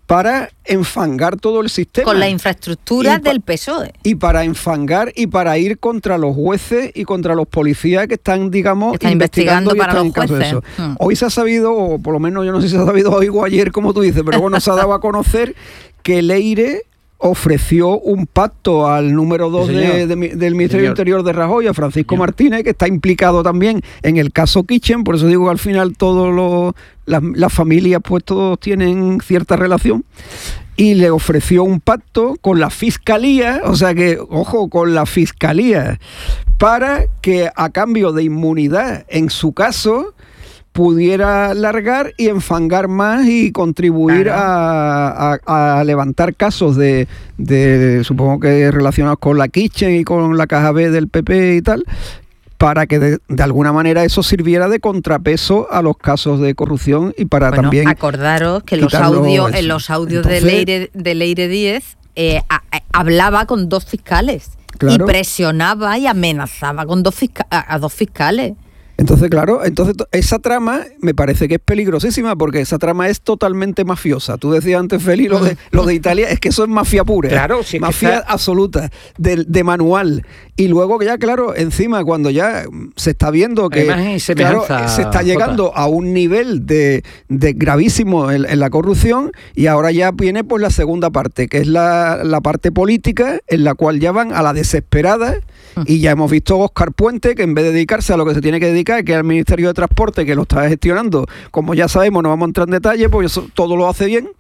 para enfangar todo el sistema. Con la infraestructura pa- del P S O E. Y para enfangar y para ir contra los jueces y contra los policías que están, digamos, Están investigando, investigando y para están los en caso de eso. jueces. Mm. Hoy se ha sabido, o por lo menos yo no sé si se ha sabido hoy o ayer, como tú dices, pero bueno, se ha dado a conocer que Leire ofreció un pacto al número dos Sí, de, señor. de mi- del Ministerio Señor. Interior de Rajoy, a Francisco Señor. Martínez, que está implicado también en el caso Kitchen, por eso digo que al final todos los las, las familias pues todos tienen cierta relación, y le ofreció un pacto con la Fiscalía, o sea que, ojo, con la Fiscalía, para que a cambio de inmunidad en su caso pudiera largar y enfangar más y contribuir Claro. a, a- a levantar casos de, de, supongo que relacionados con la Kitchen y con la Caja B del P P y tal, para que de, de alguna manera eso sirviera de contrapeso a los casos de corrupción y para Bueno, también... acordaros que los quitarlo audios, eso. en los audios Entonces- de Leire, de Leire Díez eh, a- a- hablaba con dos fiscales. Claro. Y presionaba y amenazaba con dos fisca- a, a dos fiscales. Entonces, claro, entonces to- esa trama me parece que es peligrosísima porque esa trama es totalmente mafiosa. Tú decías antes, Feli, lo de, lo de Italia, es que eso es mafia pura. Claro, si es que mafia está- absoluta, de, de manual. Y luego que ya, claro, encima cuando ya se está viendo que Imagen y claro, semejanza, se está llegando Jota. a un nivel de, de gravísimo en, en la corrupción, y ahora ya viene pues la segunda parte, que es la, la parte política, en la cual ya van a la desesperada. Y ya hemos visto a Óscar Puente, que en vez de dedicarse a lo que se tiene que dedicar, que es al Ministerio de Transporte, que lo está gestionando, como ya sabemos, no vamos a entrar en detalle, porque eso todo lo hace bien,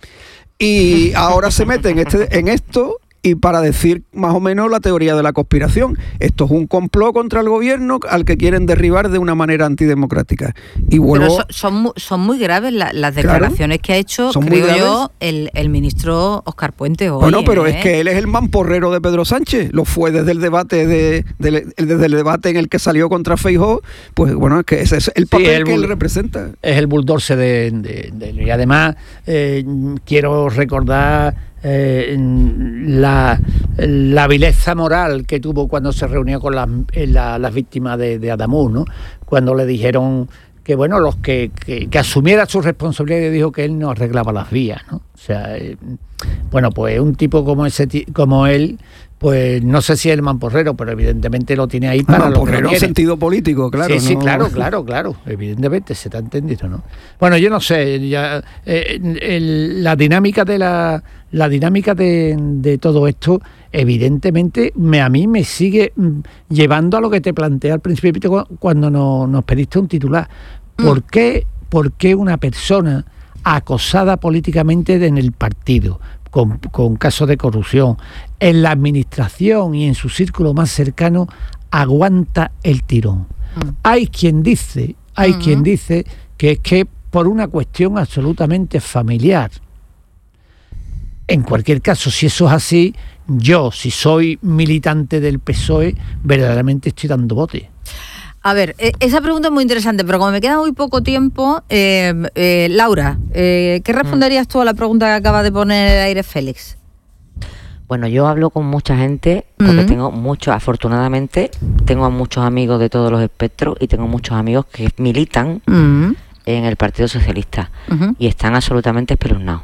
y ahora se mete en, este, en esto, y para decir más o menos la teoría de la conspiración. Esto es un complot contra el gobierno al que quieren derribar de una manera antidemocrática. Y vuelvo... Pero son, son, mu- son muy graves la- las Claro, declaraciones que ha hecho, son muy creo yo, graves. el, el ministro Óscar Puente hoy. Bueno, pero ¿eh? es que él es el mamporrero de Pedro Sánchez. Lo fue desde el debate de, de- desde el debate en el que salió contra Feijóo. Pues bueno, es que ese es el papel el que él bull- representa. Es el bulldozer de, de, de- y además eh, quiero recordar eh, la, la vileza moral que tuvo cuando se reunió con las, eh, la- las víctimas de, de Adamuz, ¿no? Cuando le dijeron que bueno, los que, que, que asumiera su responsabilidad, y dijo que él no arreglaba las vías, ¿no? O sea, eh, bueno, pues un tipo como ese ti- como él, pues no sé si es el mamporrero, pero evidentemente lo tiene ahí para Ah, lo que porque lo no quiere. sentido político, claro. Sí, sí, no- claro, claro, claro, evidentemente se te ha entendido, ¿no? Bueno, yo no sé, ya, eh, el- la dinámica de la, la dinámica de, de todo esto, evidentemente, me, a mí me sigue mm, llevando a lo que te planteé al principio cu- cuando no- nos pediste un titular. ¿Por Mm. qué, por qué una persona acosada políticamente en el partido, con, con casos de corrupción, en la administración y en su círculo más cercano, aguanta el tirón? Mm. Hay quien dice, hay Ujú. quien dice que es que por una cuestión absolutamente familiar. En cualquier caso, si eso es así, yo, si soy militante del P S O E, verdaderamente estoy dando bote. A ver, eh, esa pregunta es muy interesante, pero como me queda muy poco tiempo, eh, eh, Laura, eh, ¿qué responderías tú a la pregunta que acaba de poner el aire Félix? Bueno, yo hablo con mucha gente, porque Ujú. tengo muchos, afortunadamente, tengo a muchos amigos de todos los espectros y tengo muchos amigos que militan Mm, en el Partido Socialista ujú. y están absolutamente espeluznados.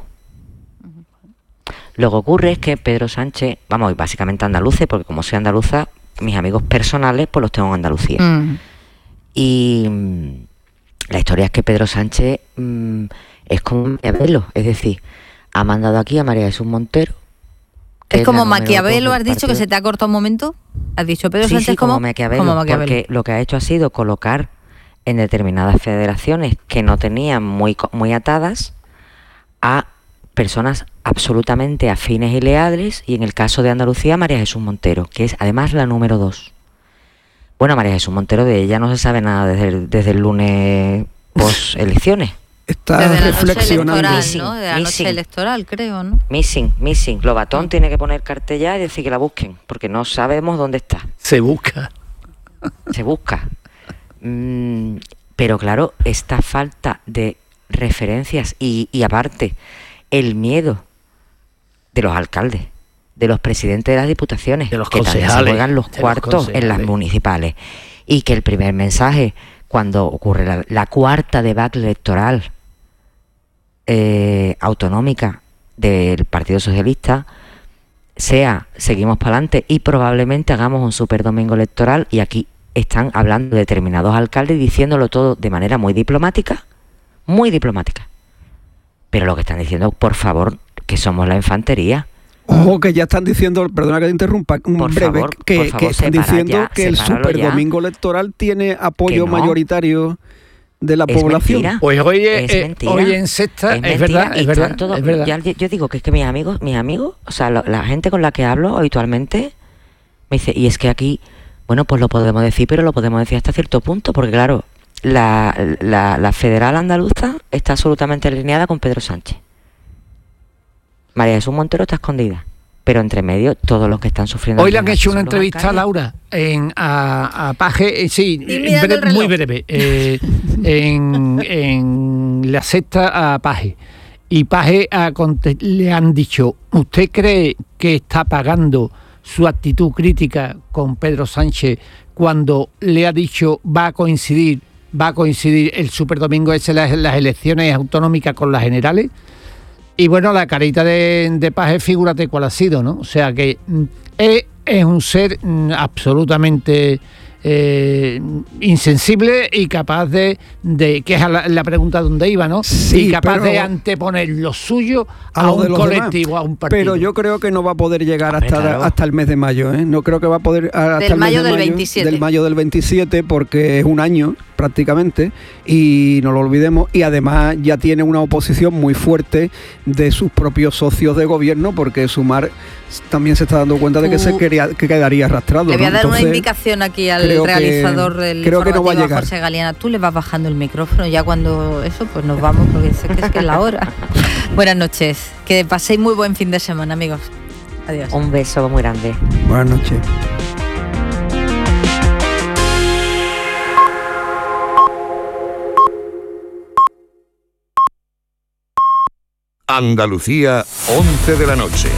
Lo que ocurre es que Pedro Sánchez, vamos, básicamente andaluces, porque como soy andaluza, mis amigos personales pues los tengo en Andalucía. Mm, Y mm, la historia es que Pedro Sánchez mm, es como un Maquiavelo, es decir, ha mandado aquí a María Jesús Montero. que ¿Es la como número Maquiavelo, dos has del dicho que partido. se te ha cortado un momento? ¿Has dicho Pedro Sí, Sánchez sí, como, Maquiavelo, como Maquiavelo? porque lo que ha hecho ha sido colocar en determinadas federaciones que no tenían muy, co- muy atadas a personas absolutamente afines y leales, y en el caso de Andalucía, María Jesús Montero, que es además la número dos. Bueno, María Jesús Montero, de ella no se sabe nada desde el, desde el lunes post elecciones. Está Desde la noche reflexionando. electoral, Missing, ¿no? De la missing. noche electoral, creo, ¿no? Missing, missing. Lobatón tiene que poner cartel ya y decir que la busquen, porque no sabemos dónde está. Se busca. Se busca. Mm, pero claro, esta falta de referencias y, y aparte el miedo de los alcaldes, de los presidentes de las diputaciones, De los que también se concejales, juegan los de los cuartos en las concejales. municipales, y que el primer mensaje cuando ocurre la, la cuarta debacle electoral eh, autonómica del Partido Socialista sea seguimos para adelante y probablemente hagamos un super domingo electoral, y aquí están hablando determinados alcaldes diciéndolo todo de manera muy diplomática, muy diplomática. Pero lo que están diciendo, por favor, que somos la infantería. Ojo, que ya están diciendo, perdona que te interrumpa, un por breve, favor, que, por favor, que están diciendo ya, que el super ya. domingo electoral tiene apoyo no. mayoritario de la Es población. mentira. Pues hoy, Es eh, mentira. hoy en sexta, Es es, mentira, verdad, y es verdad, están todos- es verdad. ya- yo digo que es que mis amigos, mis amigos, o sea, lo- la gente con la que hablo habitualmente me dice, y es que aquí, bueno, pues lo podemos decir, pero lo podemos decir hasta cierto punto, porque claro, la, la, la federal andaluza está absolutamente alineada con Pedro Sánchez. María Jesús Montero está escondida, pero entre medio todos los que están sufriendo. Hoy le han aquí hecho son una los entrevista a alcaldes. Laura en, a, a Paje, eh, sí, Y en mirando breve- el reloj. muy breve, eh, en, en la sexta a Paje. Y Paje ha conte- le han dicho, ¿usted cree que está pagando su actitud crítica con Pedro Sánchez cuando le ha dicho va a coincidir, va a coincidir el superdomingo ese las, las elecciones autonómicas con las generales? Y bueno, la carita de, de Paje, figúrate cuál ha sido, ¿no? O sea que mm, es, es un ser mm, absolutamente eh, insensible y capaz de, de que es la, la pregunta donde iba, ¿no? Sí, y capaz pero- de anteponer lo suyo a, a lo de un los colectivo, demás. a un partido. Pero yo creo que no va a poder llegar Hombre, hasta, claro. hasta el mes de mayo, ¿eh? No creo que va a poder a- hasta Del el mes mayo de del mayo, veintisiete. del mayo del veintisiete, porque es un año prácticamente, y no lo olvidemos, y además ya tiene una oposición muy fuerte de sus propios socios de gobierno, porque Sumar también se está dando cuenta de que Uh, se quería, que quedaría arrastrado. Le voy a ¿no? dar una Entonces, indicación aquí al creo que- realizador del creo que no va a informativo, llegar. José Galeana. Tú le vas bajando el micrófono ya cuando eso, pues nos vamos, porque sé que es que es la hora. Buenas noches. Que paséis muy buen fin de semana, amigos. Adiós. Un beso muy grande. Buenas noches. Andalucía, once de la noche.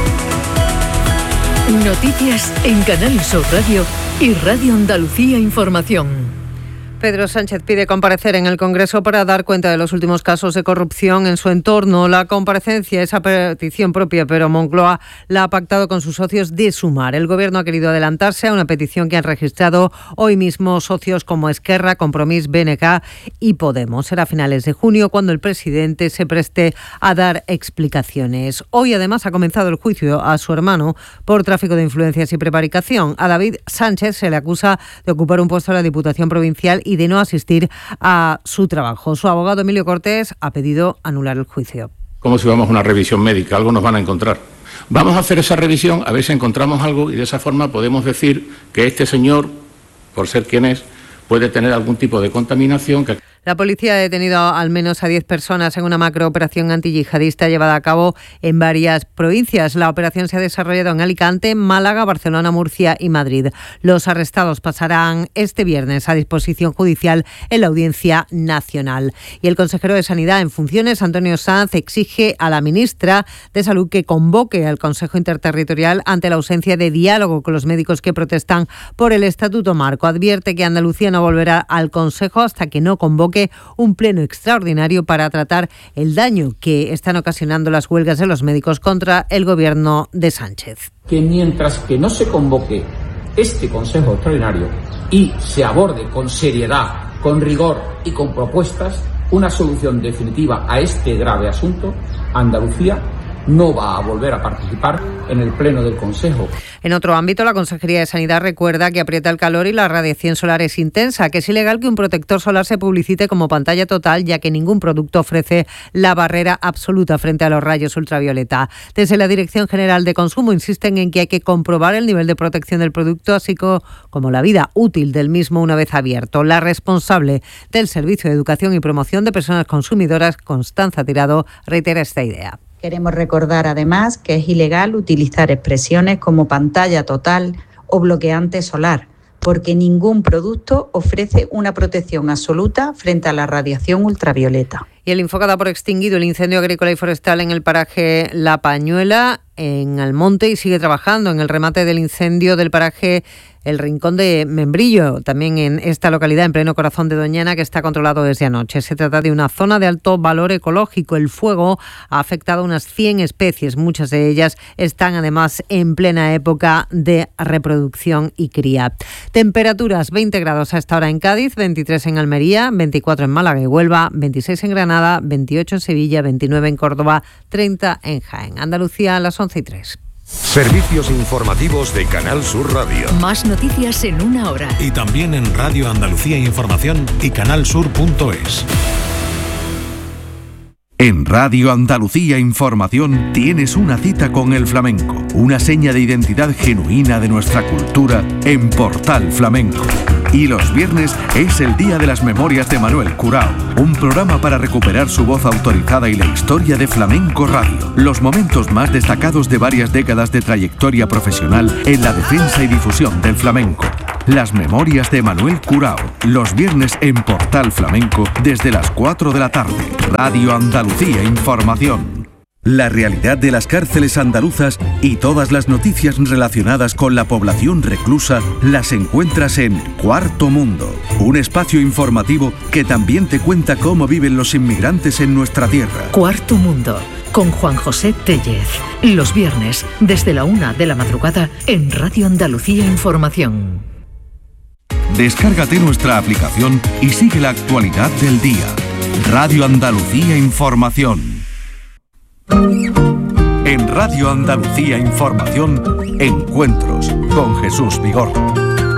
Noticias en Canal Sur Radio y Radio Andalucía Información. Pedro Sánchez pide comparecer en el Congreso para dar cuenta de los últimos casos de corrupción en su entorno. La comparecencia es a petición propia, pero Moncloa la ha pactado con sus socios de Sumar. El Gobierno ha querido adelantarse a una petición que han registrado hoy mismo socios como Esquerra, Compromís, B N K y Podemos. Será a finales de junio cuando el presidente se preste a dar explicaciones. Hoy además ha comenzado el juicio a su hermano por tráfico de influencias y prevaricación. A David Sánchez se le acusa de ocupar un puesto en la Diputación Provincial y de no asistir a su trabajo. Su abogado Emilio Cortés ha pedido anular el juicio. Como si vamos a una revisión médica, algo nos van a encontrar. Vamos a hacer esa revisión, a ver si encontramos algo y de esa forma podemos decir que este señor, por ser quien es, puede tener algún tipo de contaminación que... La policía ha detenido al menos a diez personas en una macrooperación antiyihadista llevada a cabo en varias provincias. La operación se ha desarrollado en Alicante, Málaga, Barcelona, Murcia y Madrid. Los arrestados pasarán este viernes a disposición judicial en la Audiencia Nacional. Y el consejero de Sanidad en funciones, Antonio Sanz, exige a la ministra de Salud que convoque al Consejo Interterritorial ante la ausencia de diálogo con los médicos que protestan por el Estatuto Marco. Advierte que Andalucía no volverá al Consejo hasta que no convoque un pleno extraordinario para tratar el daño que están ocasionando las huelgas de los médicos contra el gobierno de Sánchez. Que mientras que no se convoque este Consejo Extraordinario y se aborde con seriedad, con rigor y con propuestas una solución definitiva a este grave asunto, Andalucía no va a volver a participar en el pleno del Consejo. En otro ámbito, la Consejería de Sanidad recuerda que aprieta el calor y la radiación solar es intensa, que es ilegal que un protector solar se publicite como pantalla total, ya que ningún producto ofrece la barrera absoluta frente a los rayos ultravioleta. Desde la Dirección General de Consumo insisten en que hay que comprobar el nivel de protección del producto, así como la vida útil del mismo una vez abierto. La responsable del Servicio de Educación y Promoción de Personas Consumidoras, Constanza Tirado, reitera esta idea. Queremos recordar además que es ilegal utilizar expresiones como pantalla total o bloqueante solar, porque ningún producto ofrece una protección absoluta frente a la radiación ultravioleta. Y el Infoca da por extinguido el incendio agrícola y forestal en el paraje La Pañuela, en Almonte, y sigue trabajando en el remate del incendio del paraje el rincón de Membrillo, también en esta localidad, en pleno corazón de Doñana, que está controlado desde anoche. Se trata de una zona de alto valor ecológico. El fuego ha afectado a unas cien especies. Muchas de ellas están además en plena época de reproducción y cría. Temperaturas: veinte grados a esta hora en Cádiz, veintitrés en Almería, veinticuatro en Málaga y Huelva, veintiséis en Granada, veintiocho en Sevilla, veintinueve en Córdoba, treinta en Jaén. Andalucía a las once y tres. Servicios informativos de Canal Sur Radio. Más noticias en una hora. Y también en Radio Andalucía Información y canalsur punto es. En Radio Andalucía Información tienes una cita con el flamenco, una seña de identidad genuina de nuestra cultura en Portal Flamenco. Y los viernes es el Día de las Memorias de Manuel Curao, un programa para recuperar su voz autorizada y la historia de Flamenco Radio, los momentos más destacados de varias décadas de trayectoria profesional en la defensa y difusión del flamenco. Las Memorias de Manuel Curao, los viernes en Portal Flamenco desde las cuatro de la tarde. Radio Andalucía Información. La realidad de las cárceles andaluzas y todas las noticias relacionadas con la población reclusa las encuentras en Cuarto Mundo, un espacio informativo que también te cuenta cómo viven los inmigrantes en nuestra tierra. Cuarto Mundo, con Juan José Tellez. Los viernes, desde la una de la madrugada, en Radio Andalucía Información. Descárgate nuestra aplicación y sigue la actualidad del día. Radio Andalucía Información. En Radio Andalucía Información, encuentros con Jesús Vigorra.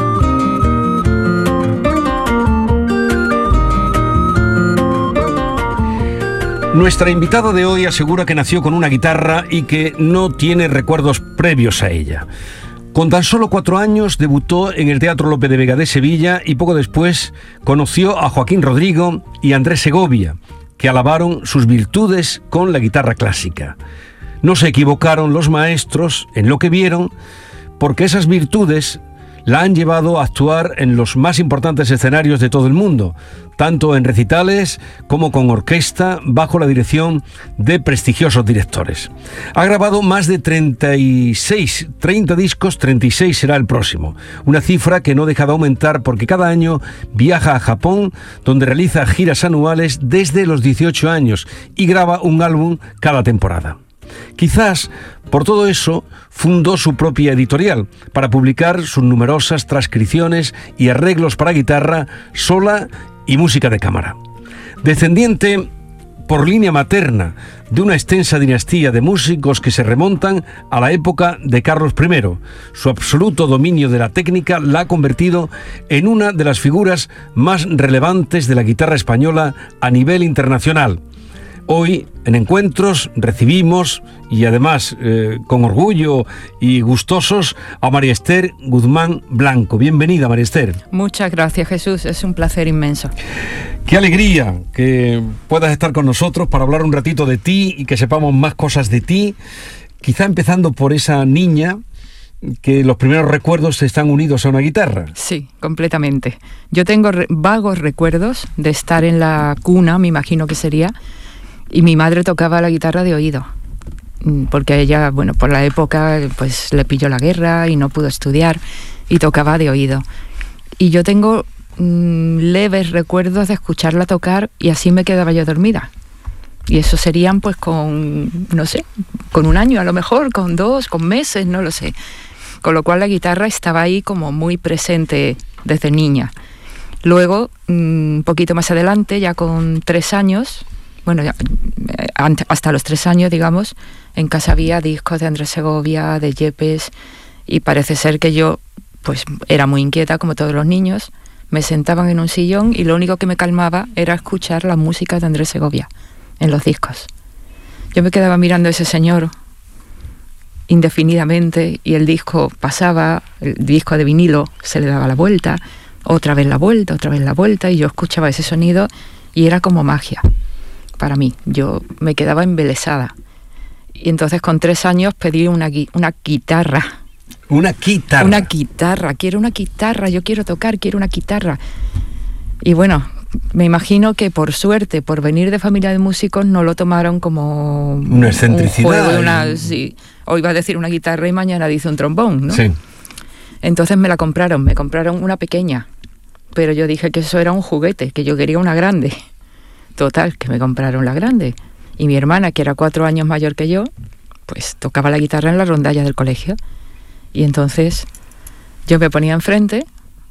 Nuestra invitada de hoy asegura que nació con una guitarra y que no tiene recuerdos previos a ella. Con tan solo cuatro años debutó en el Teatro Lope de Vega de Sevilla y poco después conoció a Joaquín Rodrigo y Andrés Segovia, que alabaron sus virtudes con la guitarra clásica. No se equivocaron los maestros en lo que vieron, porque esas virtudes la han llevado a actuar en los más importantes escenarios de todo el mundo, tanto en recitales como con orquesta, bajo la dirección de prestigiosos directores. Ha grabado más de treinta y seis, treinta discos, treinta y seis será el próximo, una cifra que no deja de aumentar porque cada año viaja a Japón, donde realiza giras anuales desde los dieciocho años y graba un álbum cada temporada. Quizás por todo eso fundó su propia editorial para publicar sus numerosas transcripciones y arreglos para guitarra sola y música de cámara. Descendiente por línea materna de una extensa dinastía de músicos que se remontan a la época de Carlos primero, su absoluto dominio de la técnica la ha convertido en una de las figuras más relevantes de la guitarra española a nivel internacional. Hoy, en Encuentros, recibimos, y además eh, con orgullo y gustosos, a María Esther Guzmán Blanco. Bienvenida, María Esther. Muchas gracias, Jesús. Es un placer inmenso. Qué alegría que puedas estar con nosotros para hablar un ratito de ti y que sepamos más cosas de ti. Quizá empezando por esa niña que los primeros recuerdos están unidos a una guitarra. Sí, completamente. Yo tengo re- vagos recuerdos de estar en la cuna, me imagino que sería, y mi madre tocaba la guitarra de oído, porque a ella, bueno, por la época, pues le pilló la guerra y no pudo estudiar, y tocaba de oído. Y yo tengo mmm, leves recuerdos de escucharla tocar y así me quedaba yo dormida. Y eso serían pues con, no sé, con un año a lo mejor, con dos, con meses, no lo sé. Con lo cual la guitarra estaba ahí como muy presente desde niña. Luego, un poquito más adelante, ya con tres años... Bueno, hasta los tres años, digamos, en casa había discos de Andrés Segovia, de Yepes, y parece ser que yo, pues, era muy inquieta, como todos los niños. Me sentaban en un sillón y lo único que me calmaba era escuchar la música de Andrés Segovia en los discos. Yo me quedaba mirando a ese señor indefinidamente y el disco pasaba, el disco de vinilo se le daba la vuelta, otra vez la vuelta, otra vez la vuelta, y yo escuchaba ese sonido y era como magia. Para mí, yo me quedaba embelesada. Y entonces con tres años pedí una, una guitarra. ¿Una guitarra? Una guitarra, quiero una guitarra, yo quiero tocar, quiero una guitarra. Y bueno, me imagino que por suerte, por venir de familia de músicos, no lo tomaron como una excentricidad. Un juego, una, sí, o iba a decir una guitarra y mañana dice un trombón, ¿no? Sí. Entonces me la compraron, me compraron una pequeña, pero yo dije que eso era un juguete, que yo quería una grande. Total, que me compraron la grande. Y mi hermana, que era cuatro años mayor que yo, pues tocaba la guitarra en la rondalla del colegio. Y entonces yo me ponía enfrente,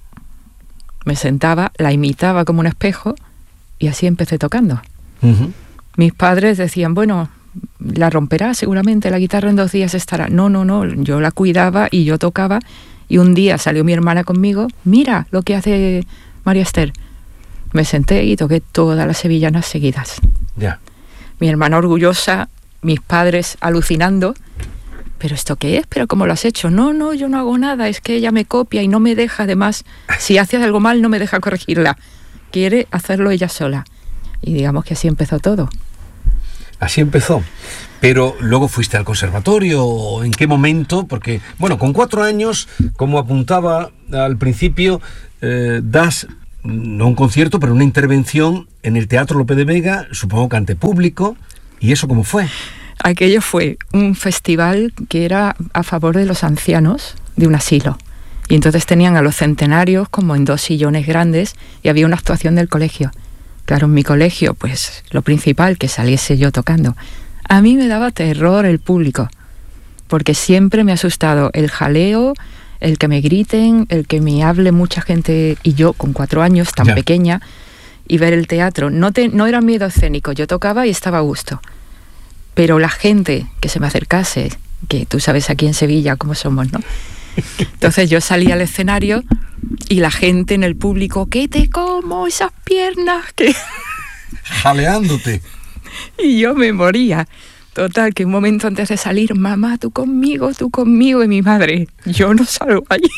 me sentaba, la imitaba como un espejo y así empecé tocando. Uh-huh. Mis padres decían, bueno, la romperá seguramente, la guitarra en dos días estará. No, no, no, yo la cuidaba y yo tocaba. Y un día salió mi hermana conmigo, mira lo que hace María Esther. Me senté y toqué todas las sevillanas seguidas. Ya. Yeah. Mi hermana orgullosa, mis padres alucinando. ¿Pero esto qué es? ¿Pero cómo lo has hecho? No, no, yo no hago nada, es que ella me copia y no me deja, además, si hace algo mal no me deja corregirla. Quiere hacerlo ella sola. Y digamos que así empezó todo. Así empezó. Pero luego fuiste al conservatorio, ¿en qué momento? Porque, bueno, con cuatro años, como apuntaba al principio, eh, das... no un concierto, pero una intervención en el Teatro Lope de Vega, supongo que ante público. ¿Y eso cómo fue? Aquello fue un festival que era a favor de los ancianos de un asilo. Y entonces tenían a los centenarios como en dos sillones grandes y había una actuación del colegio. Claro, en mi colegio, pues lo principal, que saliese yo tocando. A mí me daba terror el público, porque siempre me ha asustado el jaleo, el que me griten, el que me hable mucha gente, y yo con cuatro años, tan ya. pequeña, y ver el teatro. No, te, no era miedo escénico, yo tocaba y estaba a gusto. Pero la gente que se me acercase, que tú sabes aquí en Sevilla cómo somos, ¿no? Entonces yo salía al escenario y la gente en el público, ¿qué te como esas piernas? ¿Qué? Jaleándote. Y yo me moría. Total, que un momento antes de salir, mamá, tú conmigo, tú conmigo, y mi madre, yo no salgo allí.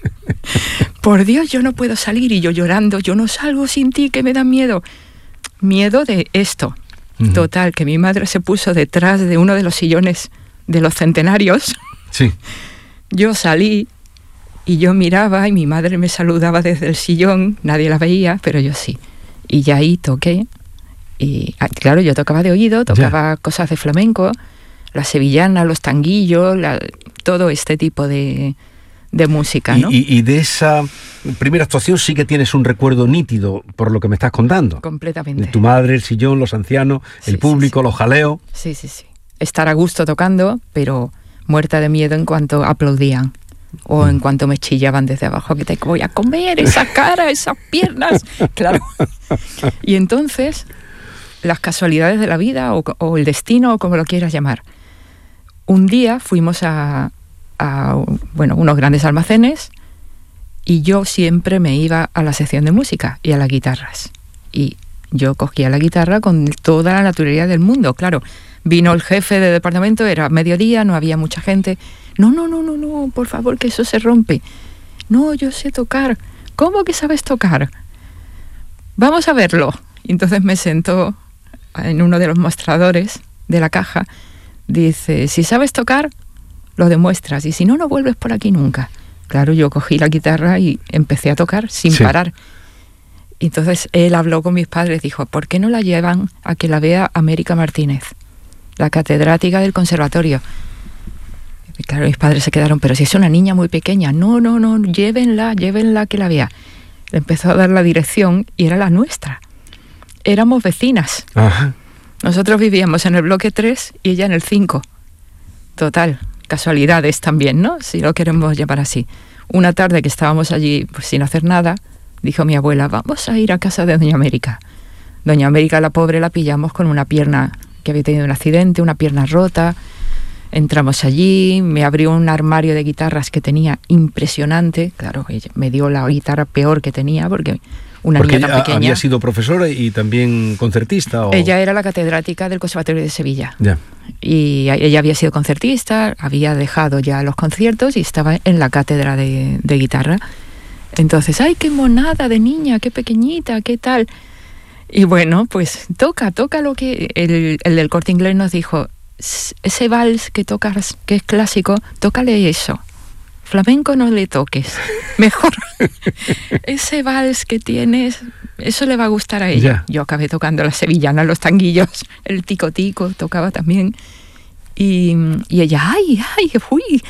Por Dios, yo no puedo salir. Y yo llorando, yo no salgo sin ti, que me da miedo. Miedo de esto. Uh-huh. Total, que mi madre se puso detrás de uno de los sillones de los centenarios. Sí. Yo salí y yo miraba y mi madre me saludaba desde el sillón, nadie la veía, pero yo sí. Y ya ahí toqué. Y claro, yo tocaba de oído, tocaba ya. cosas de flamenco, la sevillana, los tanguillos, la, todo este tipo de, de música, ¿no? Y, y, y de esa primera actuación sí que tienes un recuerdo nítido, por lo que me estás contando. Completamente. De tu madre, el sillón, los ancianos, sí, el público, sí, sí. los jaleos. Sí, sí, sí. Estar a gusto tocando, pero muerta de miedo en cuanto aplaudían. O en cuanto me chillaban desde abajo, que te voy a comer, esa cara, esas piernas. Claro. Y entonces... las casualidades de la vida o, o el destino o como lo quieras llamar. Un día fuimos a, a bueno, unos grandes almacenes y yo siempre me iba a la sección de música y a las guitarras. Y yo cogía la guitarra con toda la naturalidad del mundo. Claro, vino el jefe de departamento, era mediodía, no había mucha gente. No, no, no, no, no, por favor, que eso se rompe. No, yo sé tocar. ¿Cómo que sabes tocar? Vamos a verlo. Y entonces me sentó en uno de los mostradores de la caja, dice, si sabes tocar, lo demuestras, y si no, no vuelves por aquí nunca. Claro, yo cogí la guitarra y empecé a tocar sin sí. parar. Y entonces él habló con mis padres, dijo, ¿por qué no la llevan a que la vea América Martínez, la catedrática del conservatorio? Y claro, mis padres se quedaron, pero si es una niña muy pequeña. No, no, no, llévenla, llévenla que la vea. Le empezó a dar la dirección y era la nuestra. Éramos vecinas. Ajá. Nosotros vivíamos en el bloque tres y ella en el cinco. Total, casualidades también, ¿no? Si lo queremos llamar así. Una tarde que estábamos allí pues, sin hacer nada, dijo mi abuela, vamos a ir a casa de Doña América. Doña América, la pobre, la pillamos con una pierna que había tenido un accidente, una pierna rota. Entramos allí, me abrió un armario de guitarras que tenía impresionante. Claro, ella me dio la guitarra peor que tenía porque... una Porque niña tan ella pequeña. Había sido profesora y también concertista. ¿O? Ella era la catedrática del Conservatorio de Sevilla. Ya. Y ella había sido concertista, había dejado ya los conciertos y estaba en la cátedra de, de guitarra. Entonces, ¡ay, qué monada de niña, qué pequeñita, qué tal! Y bueno, pues toca, toca lo que... El, el del Corte Inglés nos dijo, ese vals que tocas, que es clásico, tócale eso. Flamenco no le toques, mejor ese vals que tienes, eso le va a gustar a ella. Yeah. Yo acabé tocando la sevillana, los tanguillos, el tico tico, tocaba también. Y, y ella, ay, ay, uy.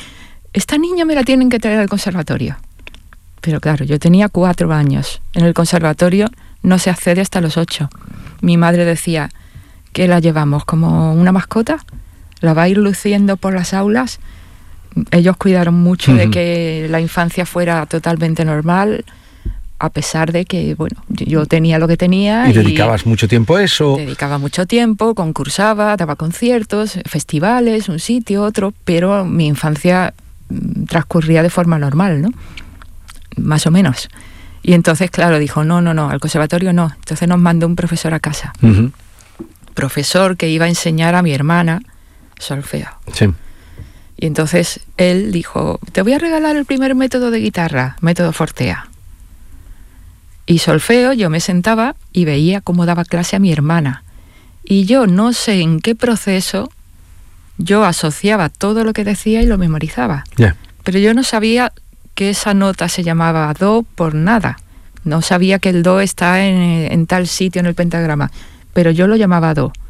esta niña me la tienen que traer al conservatorio. Pero claro, yo tenía cuatro años. En el conservatorio no se accede hasta los ocho. Mi madre decía, ¿qué la llevamos? ¿Como una mascota? ¿La va a ir luciendo por las aulas? Ellos cuidaron mucho uh-huh. de que la infancia fuera totalmente normal, a pesar de que, bueno, yo tenía lo que tenía. ¿Y dedicabas y mucho tiempo a eso? Dedicaba mucho tiempo, concursaba, daba conciertos, festivales, un sitio, otro, pero mi infancia transcurría de forma normal, ¿no? Más o menos. Y entonces, claro, dijo, no, no, no, al conservatorio no. Entonces nos mandó un profesor a casa. Uh-huh. Profesor que iba a enseñar a mi hermana solfeo. Sí. Y entonces él dijo, te voy a regalar el primer método de guitarra, método Fortea. Y solfeo, yo me sentaba y veía cómo daba clase a mi hermana. Y yo no sé en qué proceso yo asociaba todo lo que decía y lo memorizaba. Yeah. Pero yo no sabía que esa nota se llamaba do por nada. No sabía que el do está en, en tal sitio en el pentagrama. Pero yo lo llamaba do.